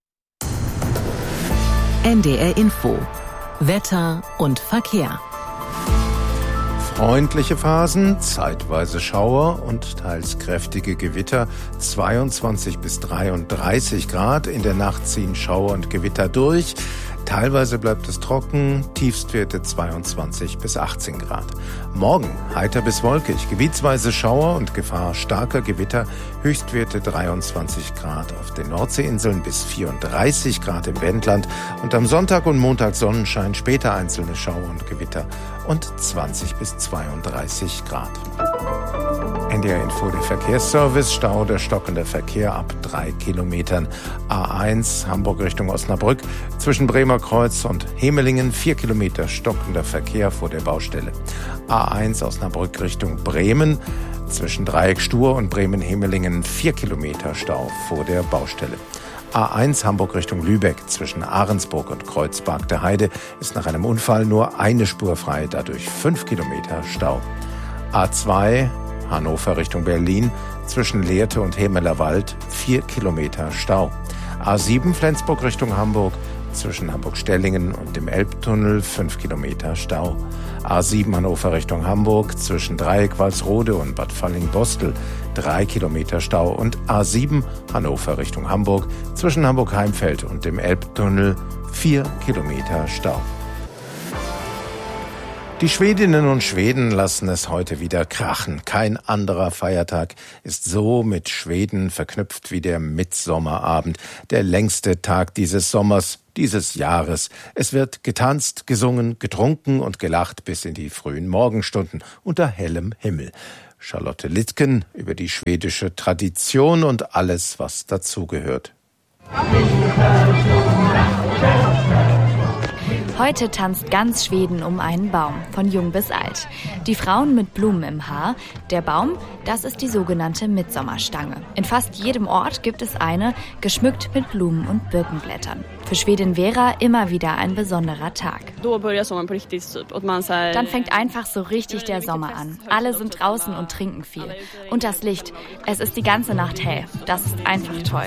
E: N D R Info. Wetter und Verkehr.
F: Freundliche Phasen, zeitweise Schauer und teils kräftige Gewitter, zweiundzwanzig bis dreiunddreißig Grad. In der Nacht ziehen Schauer und Gewitter durch. Teilweise bleibt es trocken, Tiefstwerte zweiundzwanzig bis achtzehn Grad. Morgen heiter bis wolkig, gebietsweise Schauer und Gefahr starker Gewitter, Höchstwerte dreiundzwanzig Grad auf den Nordseeinseln bis vierunddreißig Grad im Wendland und am Sonntag und Montag Sonnenschein, später einzelne Schauer und Gewitter und zwanzig bis zweiunddreißig Grad. N D R Info, der Verkehrsservice, Stau, der stockende Verkehr ab drei Kilometern. A eins, Hamburg Richtung Osnabrück, zwischen Bremer Kreuz und Hemelingen, vier Kilometer stockender Verkehr vor der Baustelle. A eins, Osnabrück Richtung Bremen, zwischen Dreieck Stur und Bremen-Hemelingen, vier Kilometer Stau vor der Baustelle. A eins, Hamburg Richtung Lübeck, zwischen Ahrensburg und Kreuzberg der Heide, ist nach einem Unfall nur eine Spur frei, dadurch fünf Kilometer Stau. A zwei Hannover Richtung Berlin zwischen Lehrte und Hemelerwald vier Kilometer Stau. A sieben Flensburg Richtung Hamburg zwischen Hamburg-Stellingen und dem Elbtunnel fünf Kilometer Stau. A sieben Hannover Richtung Hamburg zwischen Dreieck Walsrode und Bad Falling-Bostel drei Kilometer Stau und A sieben Hannover Richtung Hamburg zwischen Hamburg-Heimfeld und dem Elbtunnel vier Kilometer Stau. Die Schwedinnen und Schweden lassen es heute wieder krachen. Kein anderer Feiertag ist so mit Schweden verknüpft wie der Mittsommerabend, der längste Tag dieses Sommers, dieses Jahres. Es wird getanzt, gesungen, getrunken und gelacht bis in die frühen Morgenstunden unter hellem Himmel. Charlotte Littgen über die schwedische Tradition und alles, was dazugehört.
G: Heute tanzt ganz Schweden um einen Baum, von jung bis alt. Die Frauen mit Blumen im Haar. Der Baum, das ist die sogenannte Mittsommarstange. In fast jedem Ort gibt es eine, geschmückt mit Blumen und Birkenblättern. Für Schwedin Vera immer wieder ein besonderer Tag. Dann fängt einfach so richtig der Sommer an. Alle sind draußen und trinken viel. Und das Licht, es ist die ganze Nacht hell. Das ist einfach toll.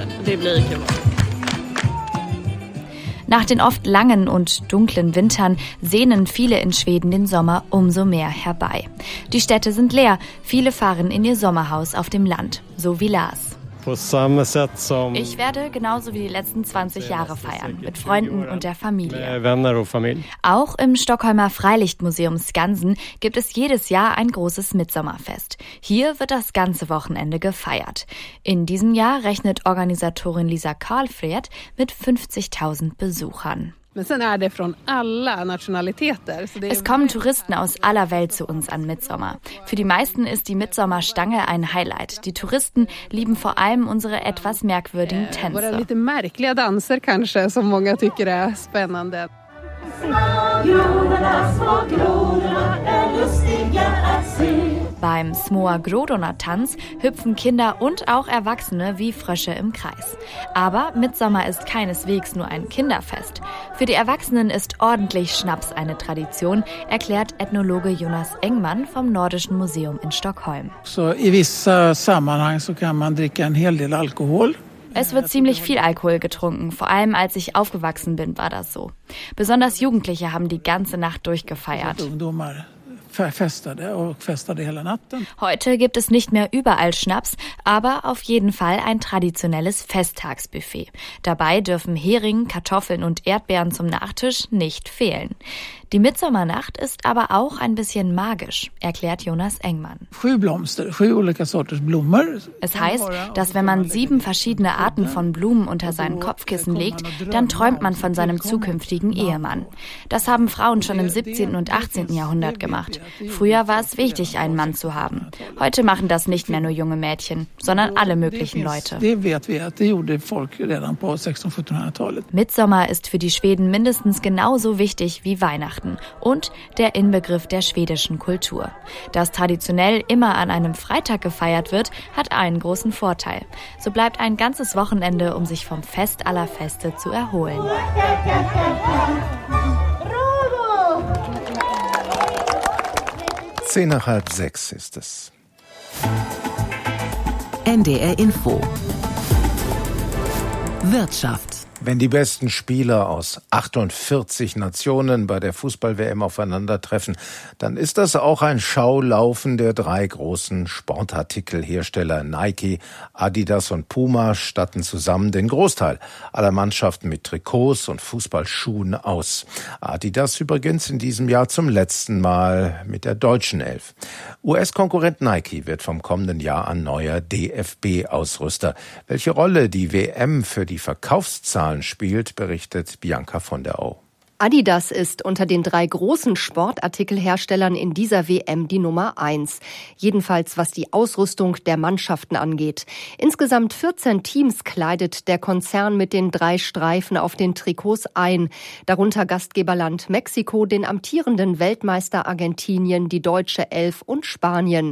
G: Nach den oft langen und dunklen Wintern sehnen viele in Schweden den Sommer umso mehr herbei. Die Städte sind leer, viele fahren in ihr Sommerhaus auf dem Land, so wie Lars. Ich werde genauso wie die letzten zwanzig Jahre feiern, mit Freunden und der Familie. Auch im Stockholmer Freilichtmuseum Skansen gibt es jedes Jahr ein großes Mittsommerfest. Hier wird das ganze Wochenende gefeiert. In diesem Jahr rechnet Organisatorin Lisa Karlfred mit fünfzigtausend Besuchern. Es kommen Touristen aus aller Welt zu uns an Mittsommer. Für die meisten ist die Mittsommerstange ein Highlight. Die Touristen lieben vor allem unsere etwas merkwürdigen Tänze. Beim Smoa Grodona-Tanz hüpfen Kinder und auch Erwachsene wie Frösche im Kreis. Aber Mittsommer ist keineswegs nur ein Kinderfest. Für die Erwachsenen ist ordentlich Schnaps eine Tradition, erklärt Ethnologe Jonas Engman vom Nordischen Museum in Stockholm.
H: So, i vissa sammanhang så kan man dricka en hel del alkohol.
G: Es wird ziemlich viel Alkohol getrunken, vor allem als ich aufgewachsen bin, war das so. Besonders Jugendliche haben die ganze Nacht durchgefeiert. Heute gibt es nicht mehr überall Schnaps, aber auf jeden Fall ein traditionelles Festtagsbuffet. Dabei dürfen Hering, Kartoffeln und Erdbeeren zum Nachtisch nicht fehlen. Die Mittsommernacht ist aber auch ein bisschen magisch, erklärt Jonas Engman. Es heißt, dass wenn man sieben verschiedene Arten von Blumen unter seinen Kopfkissen legt, dann träumt man von seinem zukünftigen Ehemann. Das haben Frauen schon im siebzehnten und achtzehnten Jahrhundert gemacht. Früher war es wichtig, einen Mann zu haben. Heute machen das nicht mehr nur junge Mädchen, sondern alle möglichen Leute. Mittsommer ist für die Schweden mindestens genauso wichtig wie Weihnachten und der Inbegriff der schwedischen Kultur. Dass traditionell immer an einem Freitag gefeiert wird, hat einen großen Vorteil. So bleibt ein ganzes Wochenende, um sich vom Fest aller Feste zu erholen.
F: Zehn nach halb sechs ist es.
E: N D R Info. Wirtschaft.
F: Wenn die besten Spieler aus achtundvierzig Nationen bei der Fußball-W M aufeinandertreffen, dann ist das auch ein Schaulaufen der drei großen Sportartikelhersteller. Nike, Adidas und Puma statten zusammen den Großteil aller Mannschaften mit Trikots und Fußballschuhen aus. Adidas übrigens in diesem Jahr zum letzten Mal mit der deutschen Elf. U S-Konkurrent Nike wird vom kommenden Jahr ein neuer D F B-Ausrüster. Welche Rolle die W M für die Verkaufszahlen spielt, berichtet Bianca von der Au.
J: Adidas ist unter den drei großen Sportartikelherstellern in dieser W M die Nummer eins. Jedenfalls was die Ausrüstung der Mannschaften angeht. Insgesamt vierzehn Teams kleidet der Konzern mit den drei Streifen auf den Trikots ein. Darunter Gastgeberland Mexiko, den amtierenden Weltmeister Argentinien, die deutsche Elf und Spanien.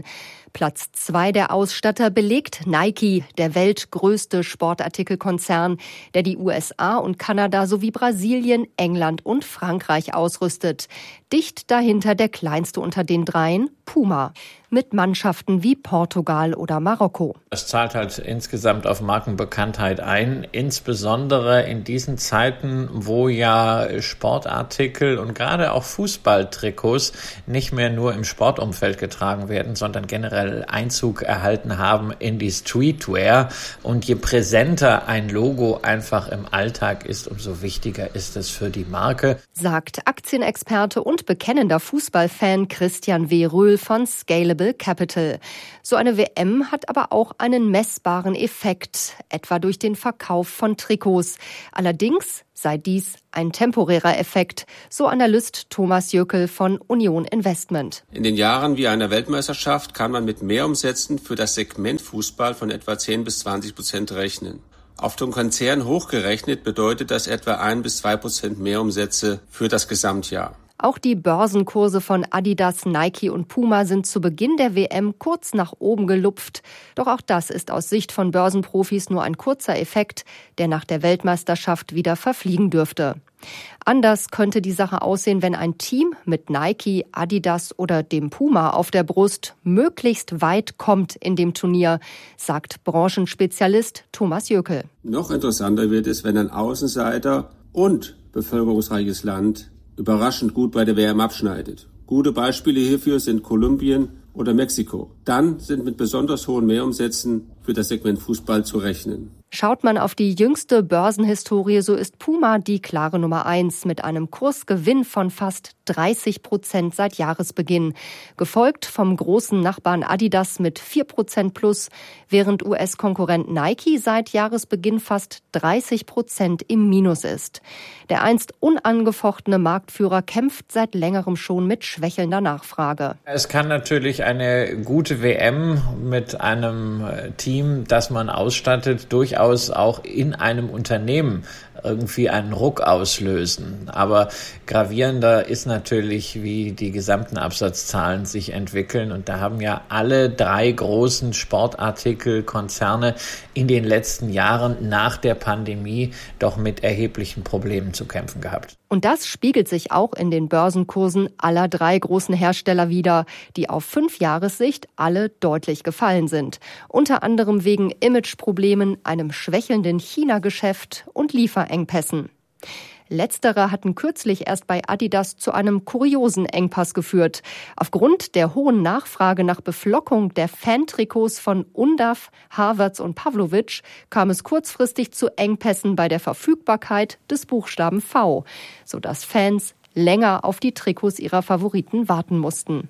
J: Platz zwei der Ausstatter belegt Nike, der weltgrößte Sportartikelkonzern, der die U S A und Kanada sowie Brasilien, England und Frankreich ausrüstet. Dicht dahinter der kleinste unter den dreien, Puma, mit Mannschaften wie Portugal oder Marokko.
I: Das zahlt halt insgesamt auf Markenbekanntheit ein, insbesondere in diesen Zeiten, wo ja Sportartikel und gerade auch Fußballtrikots nicht mehr nur im Sportumfeld getragen werden, sondern generell Einzug erhalten haben in die Streetwear. Und je präsenter ein Logo einfach im Alltag ist, umso wichtiger ist es für die Marke,
J: sagt Aktienexperte und bekennender Fußballfan Christian W. Röhl von Scalable Capital. So eine W M hat aber auch einen messbaren Effekt, etwa durch den Verkauf von Trikots. Allerdings sei dies ein temporärer Effekt, so Analyst Thomas Jöckel von Union Investment.
K: In den Jahren wie einer Weltmeisterschaft kann man mit Mehrumsätzen für das Segment Fußball von etwa zehn bis zwanzig Prozent rechnen. Auf den Konzern hochgerechnet bedeutet das etwa ein bis zwei Prozent Mehrumsätze für das Gesamtjahr.
J: Auch die Börsenkurse von Adidas, Nike und Puma sind zu Beginn der W M kurz nach oben gelupft. Doch auch das ist aus Sicht von Börsenprofis nur ein kurzer Effekt, der nach der Weltmeisterschaft wieder verfliegen dürfte. Anders könnte die Sache aussehen, wenn ein Team mit Nike, Adidas oder dem Puma auf der Brust möglichst weit kommt in dem Turnier, sagt Branchenspezialist Thomas Jöckel.
K: Noch interessanter wird es, wenn ein Außenseiter und bevölkerungsreiches Land überraschend gut bei der W M abschneidet. Gute Beispiele hierfür sind Kolumbien oder Mexiko. Dann sind mit besonders hohen Mehrumsätzen für das Segment Fußball zu rechnen.
J: Schaut man auf die jüngste Börsenhistorie, so ist Puma die klare Nummer eins mit einem Kursgewinn von fast dreißig Prozent seit Jahresbeginn. Gefolgt vom großen Nachbarn Adidas mit vier Prozent plus, während U S-Konkurrent Nike seit Jahresbeginn fast dreißig Prozent im Minus ist. Der einst unangefochtene Marktführer kämpft seit längerem schon mit schwächelnder Nachfrage.
I: Es kann natürlich eine gute W M mit einem Team, das man ausstattet, durchaus auch in einem Unternehmen irgendwie einen Ruck auslösen. Aber gravierender ist natürlich, wie die gesamten Absatzzahlen sich entwickeln. Und da haben ja alle drei großen Sportartikelkonzerne in den letzten Jahren nach der Pandemie doch mit erheblichen Problemen zu kämpfen gehabt.
J: Und das spiegelt sich auch in den Börsenkursen aller drei großen Hersteller wider, die auf Fünfjahressicht alle deutlich gefallen sind. Unter anderem wegen Imageproblemen, einem schwächelnden China-Geschäft und Lieferengpässen. Letztere hatten kürzlich erst bei Adidas zu einem kuriosen Engpass geführt. Aufgrund der hohen Nachfrage nach Beflockung der Fantrikots von Undav, Havertz und Pavlovic kam es kurzfristig zu Engpässen bei der Verfügbarkeit des Buchstaben V, sodass Fans länger auf die Trikots ihrer Favoriten warten mussten.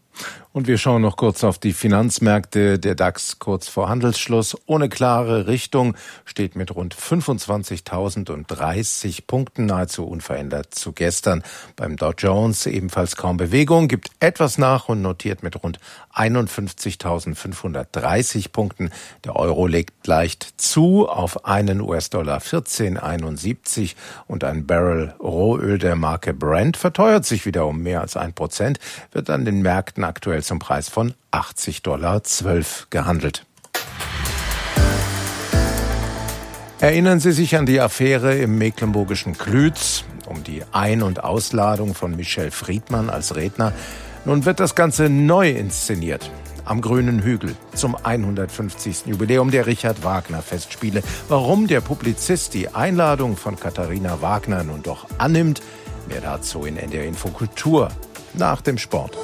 F: Und wir schauen noch kurz auf die Finanzmärkte. Der DAX kurz vor Handelsschluss ohne klare Richtung steht mit rund fünfundzwanzigtausenddreißig Punkten nahezu unverändert zu gestern. Beim Dow Jones ebenfalls kaum Bewegung, gibt etwas nach und notiert mit rund einundfünfzigtausendfünfhundertdreißig Punkten. Der Euro legt leicht zu auf einen U S-Dollar vierzehn Komma einundsiebzig und ein Barrel Rohöl der Marke Brent verteuert sich wieder um mehr als ein Prozent, wird an den Märkten aktuell zum Preis von achtzig Komma zwölf Dollar gehandelt. Erinnern Sie sich an die Affäre im mecklenburgischen Klütz um die Ein- und Ausladung von Michel Friedmann als Redner? Nun wird das Ganze neu inszeniert. Am Grünen Hügel zum hundertfünfzigsten Jubiläum der Richard Wagner Festspiele. Warum der Publizist die Einladung von Katharina Wagner nun doch annimmt, mehr dazu in N D R Info Kultur nach dem Sport.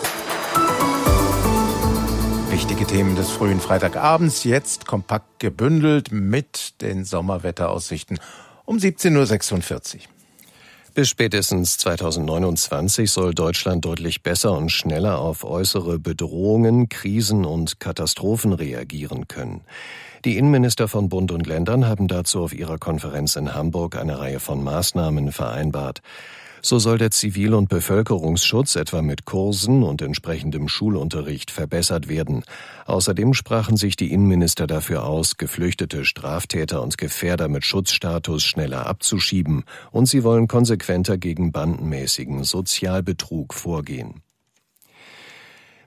F: Wichtige Themen des frühen Freitagabends, jetzt kompakt gebündelt mit den Sommerwetteraussichten um siebzehn Uhr sechsundvierzig.
B: Bis spätestens zweitausendneunundzwanzig soll Deutschland deutlich besser und schneller auf äußere Bedrohungen, Krisen und Katastrophen reagieren können. Die Innenminister von Bund und Ländern haben dazu auf ihrer Konferenz in Hamburg eine Reihe von Maßnahmen vereinbart. So soll der Zivil- und Bevölkerungsschutz etwa mit Kursen und entsprechendem Schulunterricht verbessert werden. Außerdem sprachen sich die Innenminister dafür aus, geflüchtete Straftäter und Gefährder mit Schutzstatus schneller abzuschieben, und sie wollen konsequenter gegen bandenmäßigen Sozialbetrug vorgehen.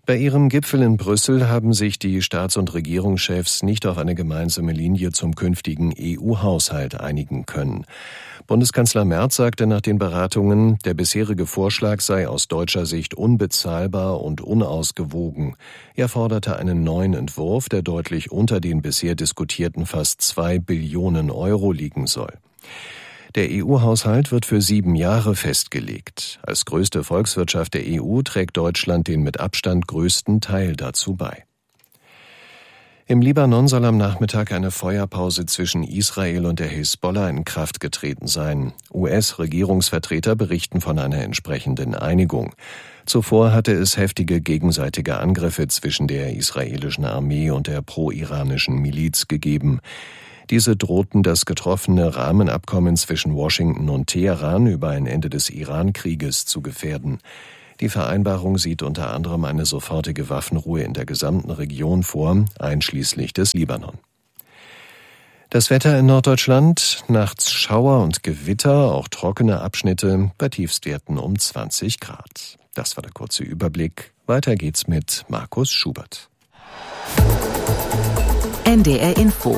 B: Bei ihrem Gipfel in Brüssel haben sich die Staats- und Regierungschefs nicht auf eine gemeinsame Linie zum künftigen E U-Haushalt einigen können. Bundeskanzler Merz sagte nach den Beratungen, der bisherige Vorschlag sei aus deutscher Sicht unbezahlbar und unausgewogen. Er forderte einen neuen Entwurf, der deutlich unter den bisher diskutierten fast zwei Billionen Euro liegen soll. Der E U-Haushalt wird für sieben Jahre festgelegt. Als größte Volkswirtschaft der E U trägt Deutschland den mit Abstand größten Teil dazu bei. Im Libanon soll am Nachmittag eine Feuerpause zwischen Israel und der Hisbollah in Kraft getreten sein. U S-Regierungsvertreter berichten von einer entsprechenden Einigung. Zuvor hatte es heftige gegenseitige Angriffe zwischen der israelischen Armee und der pro-iranischen Miliz gegeben. Diese drohten das getroffene Rahmenabkommen zwischen Washington und Teheran über ein Ende des Iran-Krieges zu gefährden. Die Vereinbarung sieht unter anderem eine sofortige Waffenruhe in der gesamten Region vor, einschließlich des Libanon. Das Wetter in Norddeutschland, nachts Schauer und Gewitter, auch trockene Abschnitte, bei Tiefstwerten um zwanzig Grad. Das war der kurze Überblick. Weiter geht's mit Markus Schubert.
E: N D R Info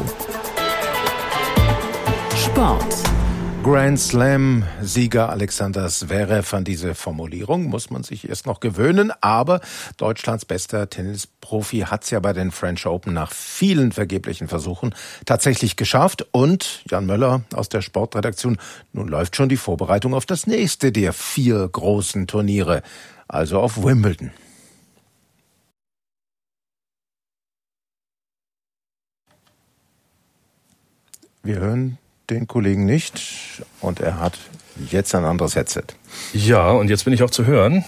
E: Sport.
F: Grand Slam-Sieger Alexander Zverev. An diese Formulierung muss man sich erst noch gewöhnen, aber Deutschlands bester Tennisprofi hat es ja bei den French Open nach vielen vergeblichen Versuchen tatsächlich geschafft. Und Jan Möller aus der Sportredaktion, nun läuft schon die Vorbereitung auf das nächste der vier großen Turniere, also auf Wimbledon. Wir hören den Kollegen nicht und er hat jetzt ein anderes Headset.
L: Ja, und jetzt bin ich auch zu hören.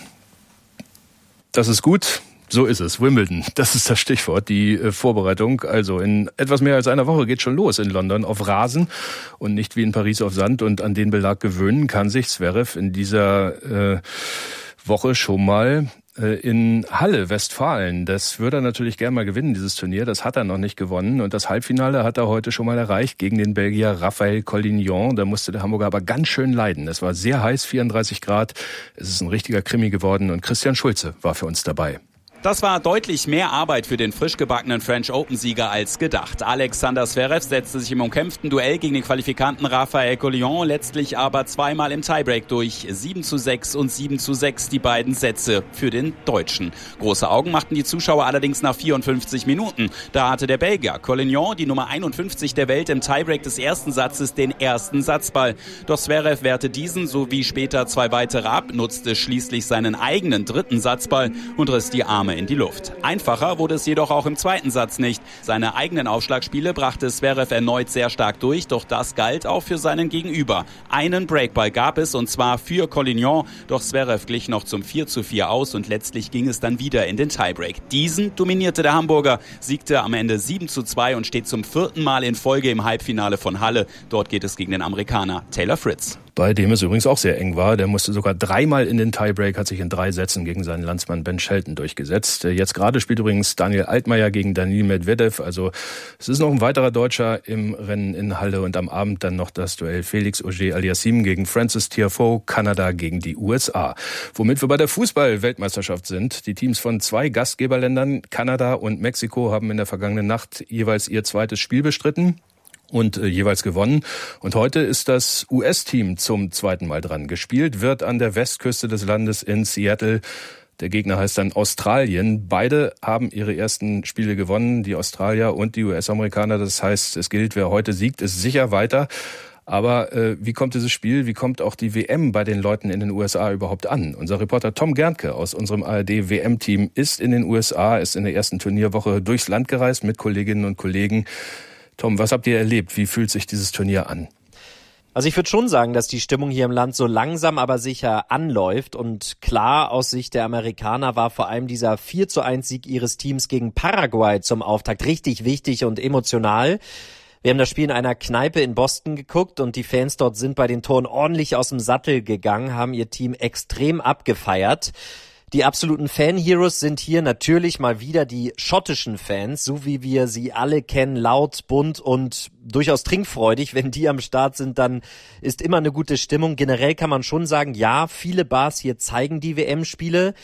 L: Das ist gut. So ist es. Wimbledon, das ist das Stichwort, die äh, Vorbereitung. Also in etwas mehr als einer Woche geht schon los in London auf Rasen und nicht wie in Paris auf Sand. Und an den Belag gewöhnen kann sich Zverev in dieser äh, Woche schon mal in Halle, Westfalen. Das würde er natürlich gern mal gewinnen, dieses Turnier. Das hat er noch nicht gewonnen. Und das Halbfinale hat er heute schon mal erreicht gegen den Belgier Raphael Collignon. Da musste der Hamburger aber ganz schön leiden. Es war sehr heiß, vierunddreißig Grad. Es ist ein richtiger Krimi geworden. Und Christian Schulze war für uns dabei.
N: Das war deutlich mehr Arbeit für den frisch gebackenen French Open-Sieger als gedacht. Alexander Zverev setzte sich im umkämpften Duell gegen den Qualifikanten Raphael Collignon letztlich aber zweimal im Tiebreak durch. sieben zu sechs und sieben zu sechs die beiden Sätze für den Deutschen. Große Augen machten die Zuschauer allerdings nach vierundfünfzig Minuten. Da hatte der Belgier Collignon, die Nummer einundfünfzig der Welt, im Tiebreak des ersten Satzes den ersten Satzball. Doch Zverev wehrte diesen sowie später zwei weitere ab, nutzte schließlich seinen eigenen dritten Satzball und riss die Arme in die Luft. Einfacher wurde es jedoch auch im zweiten Satz nicht. Seine eigenen Aufschlagspiele brachte Zverev erneut sehr stark durch, doch das galt auch für seinen Gegenüber. Einen Breakball gab es und zwar für Collignon, doch Zverev glich noch zum vier zu vier aus und letztlich ging es dann wieder in den Tiebreak. Diesen dominierte der Hamburger, siegte am Ende sieben zu zwei und steht zum vierten Mal in Folge im Halbfinale von Halle. Dort geht es gegen den Amerikaner Taylor Fritz.
L: Bei dem es übrigens auch sehr eng war. Der musste sogar dreimal in den Tiebreak, hat sich in drei Sätzen gegen seinen Landsmann Ben Shelton durchgesetzt. Jetzt gerade spielt übrigens Daniel Altmaier gegen Daniil Medvedev. Also es ist noch ein weiterer Deutscher im Rennen in Halle und am Abend dann noch das Duell Felix Auger-Aliassime gegen Francis Tiafoe, Kanada gegen die U S A. Womit wir bei der Fußball-Weltmeisterschaft sind. Die Teams von zwei Gastgeberländern, Kanada und Mexiko, haben in der vergangenen Nacht jeweils ihr zweites Spiel bestritten und äh, jeweils gewonnen. Und heute ist das U S-Team zum zweiten Mal dran. Gespielt wird an der Westküste des Landes in Seattle. Der Gegner heißt dann Australien. Beide haben ihre ersten Spiele gewonnen, die Australier und die U S-Amerikaner. Das heißt, es gilt, wer heute siegt, ist sicher weiter. Aber äh, wie kommt dieses Spiel, wie kommt auch die W M bei den Leuten in den U S A überhaupt an? Unser Reporter Tom Gerntke aus unserem A R D-W M-Team ist in den U S A, ist in der ersten Turnierwoche durchs Land gereist mit Kolleginnen und Kollegen. Tom, was habt ihr erlebt? Wie fühlt sich dieses Turnier an?
O: Also ich würde schon sagen, dass die Stimmung hier im Land so langsam, aber sicher anläuft. Und klar, aus Sicht der Amerikaner war vor allem dieser vier zu eins Sieg ihres Teams gegen Paraguay zum Auftakt richtig wichtig und emotional. Wir haben das Spiel in einer Kneipe in Boston geguckt und die Fans dort sind bei den Toren ordentlich aus dem Sattel gegangen, haben ihr Team extrem abgefeiert. Die absoluten Fan-Heroes sind hier natürlich mal wieder die schottischen Fans, so wie wir sie alle kennen, laut, bunt und durchaus trinkfreudig. Wenn die am Start sind, dann ist immer eine gute Stimmung. Generell kann man schon sagen, ja, viele Bars hier zeigen die W M-Spiele.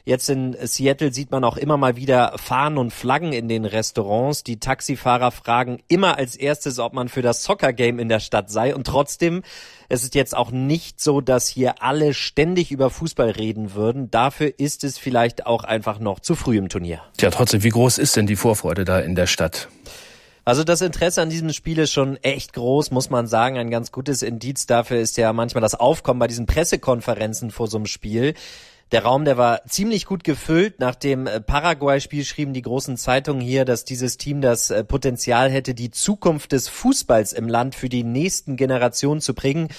O: Jetzt in Seattle sieht man auch immer mal wieder Fahnen und Flaggen in den Restaurants. Die Taxifahrer fragen immer als erstes, ob man für das Soccer-Game in der Stadt sei. Und trotzdem, es ist jetzt auch nicht so, dass hier alle ständig über Fußball reden würden. Dafür ist es vielleicht auch einfach noch zu früh im Turnier.
L: Tja, trotzdem, wie groß ist denn die Vorfreude da in der Stadt?
O: Also das Interesse an diesem Spiel ist schon echt groß, muss man sagen. Ein ganz gutes Indiz dafür ist ja manchmal das Aufkommen bei diesen Pressekonferenzen vor so einem Spiel. Der Raum, der war ziemlich gut gefüllt. Nach dem Paraguay-Spiel schrieben die großen Zeitungen hier, dass dieses Team das Potenzial hätte, die Zukunft des Fußballs im Land für die nächsten Generationen zu prägen.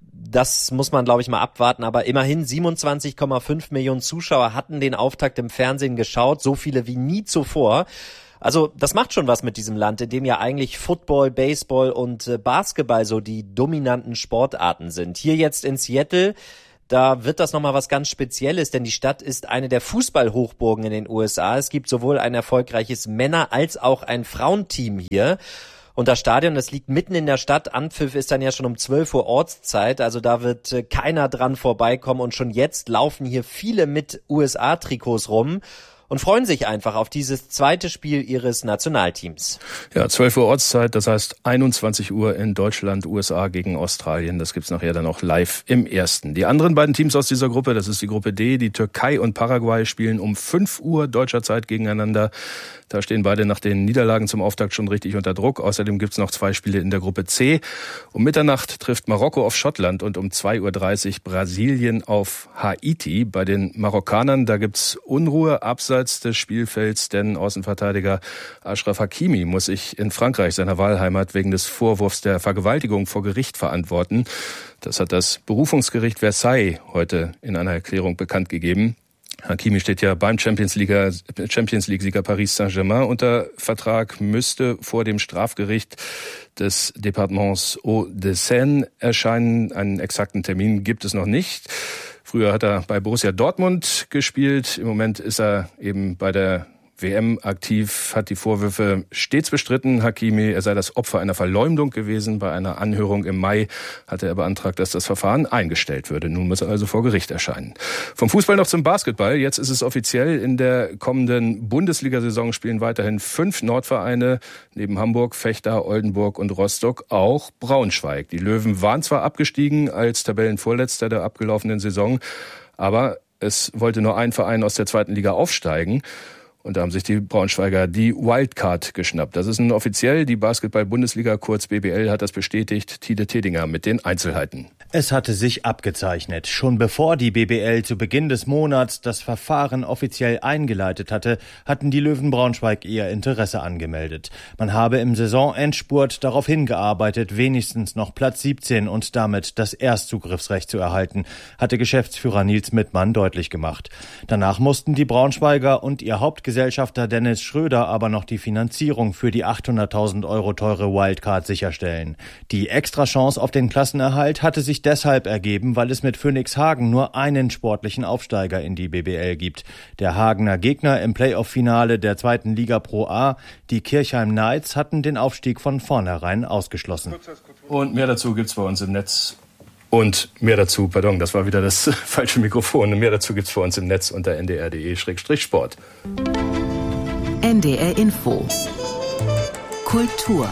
O: Das muss man, glaube ich, mal abwarten. Aber immerhin siebenundzwanzig Komma fünf Millionen Zuschauer hatten den Auftakt im Fernsehen geschaut. So viele wie nie zuvor. Also das macht schon was mit diesem Land, in dem ja eigentlich Football, Baseball und Basketball so die dominanten Sportarten sind. Hier jetzt in Seattle, da wird das nochmal was ganz Spezielles, denn die Stadt ist eine der Fußballhochburgen in den U S A. Es gibt sowohl ein erfolgreiches Männer- als auch ein Frauenteam hier. Und das Stadion, das liegt mitten in der Stadt. Anpfiff ist dann ja schon um zwölf Uhr Ortszeit, also da wird keiner dran vorbeikommen. Und schon jetzt laufen hier viele mit U S A-Trikots rum und freuen sich einfach auf dieses zweite Spiel ihres Nationalteams.
L: Ja, zwölf Uhr Ortszeit, das heißt einundzwanzig Uhr in Deutschland, U S A gegen Australien. Das gibt's nachher dann auch live im ersten. Die anderen beiden Teams aus dieser Gruppe, das ist die Gruppe D, die Türkei und Paraguay, spielen um fünf Uhr deutscher Zeit gegeneinander. Da stehen beide nach den Niederlagen zum Auftakt schon richtig unter Druck. Außerdem gibt's noch zwei Spiele in der Gruppe C. Um Mitternacht trifft Marokko auf Schottland und um zwei Uhr dreißig Brasilien auf Haiti. Bei den Marokkanern, da gibt's Unruhe abseits des Spielfelds, denn Außenverteidiger Achraf Hakimi muss sich in Frankreich, seiner Wahlheimat, wegen des Vorwurfs der Vergewaltigung vor Gericht verantworten. Das hat das Berufungsgericht Versailles heute in einer Erklärung bekannt gegeben. Hakimi steht ja beim Champions League, Champions League-Sieger Paris Saint-Germain unter Vertrag, müsste vor dem Strafgericht des Departements Hauts-de-Seine erscheinen. Einen exakten Termin gibt es noch nicht. Früher hat er bei Borussia Dortmund gespielt. Im Moment ist er eben bei der W M aktiv, hat die Vorwürfe stets bestritten. Hakimi, er sei das Opfer einer Verleumdung gewesen. Bei einer Anhörung im Mai hatte er beantragt, dass das Verfahren eingestellt würde. Nun muss er also vor Gericht erscheinen. Vom Fußball noch zum Basketball. Jetzt ist es offiziell, in der kommenden Bundesliga-Saison spielen weiterhin fünf Nordvereine, neben Hamburg, Vechta, Oldenburg und Rostock auch Braunschweig. Die Löwen waren zwar abgestiegen als Tabellenvorletzter der abgelaufenen Saison, aber es wollte nur ein Verein aus der zweiten Liga aufsteigen. Und da haben sich die Braunschweiger die Wildcard geschnappt. Das ist nun offiziell. Die Basketball-Bundesliga, kurz B B L, hat das bestätigt. Tide Tedinger mit den Einzelheiten.
A: Es hatte sich abgezeichnet. Schon bevor die B B L zu Beginn des Monats das Verfahren offiziell eingeleitet hatte, hatten die Löwen Braunschweig ihr Interesse angemeldet. Man habe im Saisonendspurt darauf hingearbeitet, wenigstens noch Platz siebzehn und damit das Erstzugriffsrecht zu erhalten, hatte Geschäftsführer Nils Mittmann deutlich gemacht. Danach mussten die Braunschweiger und ihr Hauptgesellschafter Dennis Schröder aber noch die Finanzierung für die achthunderttausend Euro teure Wildcard sicherstellen. Die Extrachance auf den Klassenerhalt hatte sich deshalb ergeben, weil es mit Phoenix Hagen nur einen sportlichen Aufsteiger in die B B L gibt. Der Hagener Gegner im Playoff-Finale der zweiten Liga Pro A, die Kirchheim Knights, hatten den Aufstieg von vornherein ausgeschlossen.
L: Und mehr dazu gibt's bei uns im Netz. Und mehr dazu, pardon, das war wieder das falsche Mikrofon. Mehr dazu gibt's bei uns im Netz unter n d r punkt d e Schrägstrich Sport.
E: N D R Info. Kultur.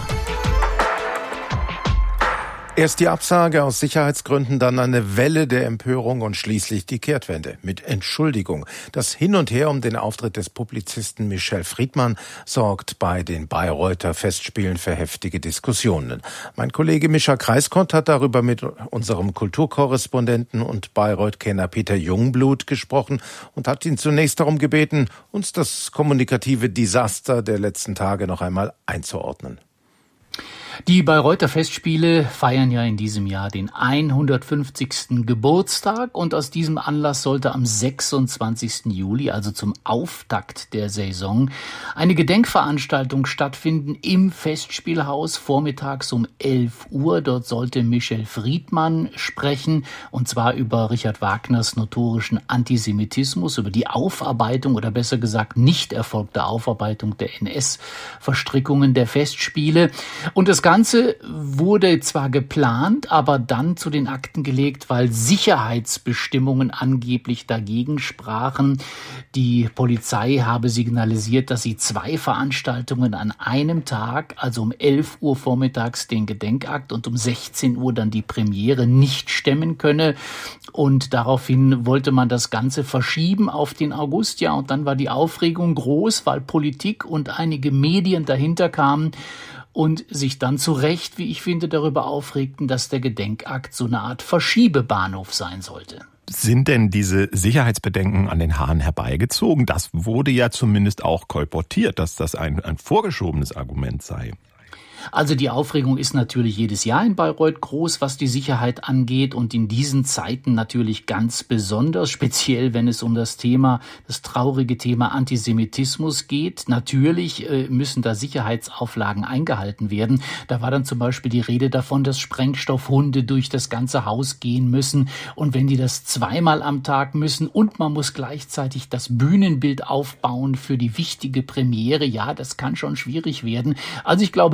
F: Erst die Absage aus Sicherheitsgründen, dann eine Welle der Empörung und schließlich die Kehrtwende mit Entschuldigung. Das Hin und Her um den Auftritt des Publizisten Michel Friedmann sorgt bei den Bayreuther Festspielen für heftige Diskussionen. Mein Kollege Mischa Kreiskott hat darüber mit unserem Kulturkorrespondenten und Bayreuth-Kenner Peter Jungblut gesprochen und hat ihn zunächst darum gebeten, uns das kommunikative Desaster der letzten Tage noch einmal einzuordnen.
M: Die Bayreuther Festspiele feiern ja in diesem Jahr den hundertfünfzigsten Geburtstag und aus diesem Anlass sollte am sechsundzwanzigsten Juli, also zum Auftakt der Saison, eine Gedenkveranstaltung stattfinden im Festspielhaus vormittags um elf Uhr. Dort sollte Michel Friedmann sprechen, und zwar über Richard Wagners notorischen Antisemitismus, über die Aufarbeitung oder besser gesagt nicht erfolgte Aufarbeitung der N S-Verstrickungen der Festspiele. Und es Ganze wurde zwar geplant, aber dann zu den Akten gelegt, weil Sicherheitsbestimmungen angeblich dagegen sprachen. Die Polizei habe signalisiert, dass sie zwei Veranstaltungen an einem Tag, also um elf Uhr vormittags den Gedenkakt und um sechzehn Uhr dann die Premiere, nicht stemmen könne. Und daraufhin wollte man das Ganze verschieben auf den August. Ja, und dann war die Aufregung groß, weil Politik und einige Medien dahinter kamen und sich dann zu Recht, wie ich finde, darüber aufregten, dass der Gedenkakt so eine Art Verschiebebahnhof sein sollte.
Q: Sind denn diese Sicherheitsbedenken an den Haaren herbeigezogen? Das wurde ja zumindest auch kolportiert, dass das ein, ein vorgeschobenes Argument sei.
M: Also die Aufregung ist natürlich jedes Jahr in Bayreuth groß, was die Sicherheit angeht, und in diesen Zeiten natürlich ganz besonders, speziell wenn es um das Thema, das traurige Thema Antisemitismus geht. Natürlich äh, müssen da Sicherheitsauflagen eingehalten werden. Da war dann zum Beispiel die Rede davon, dass Sprengstoffhunde durch das ganze Haus gehen müssen, und wenn die das zweimal am Tag müssen und man muss gleichzeitig das Bühnenbild aufbauen für die wichtige Premiere, ja, das kann schon schwierig werden. Also ich glaube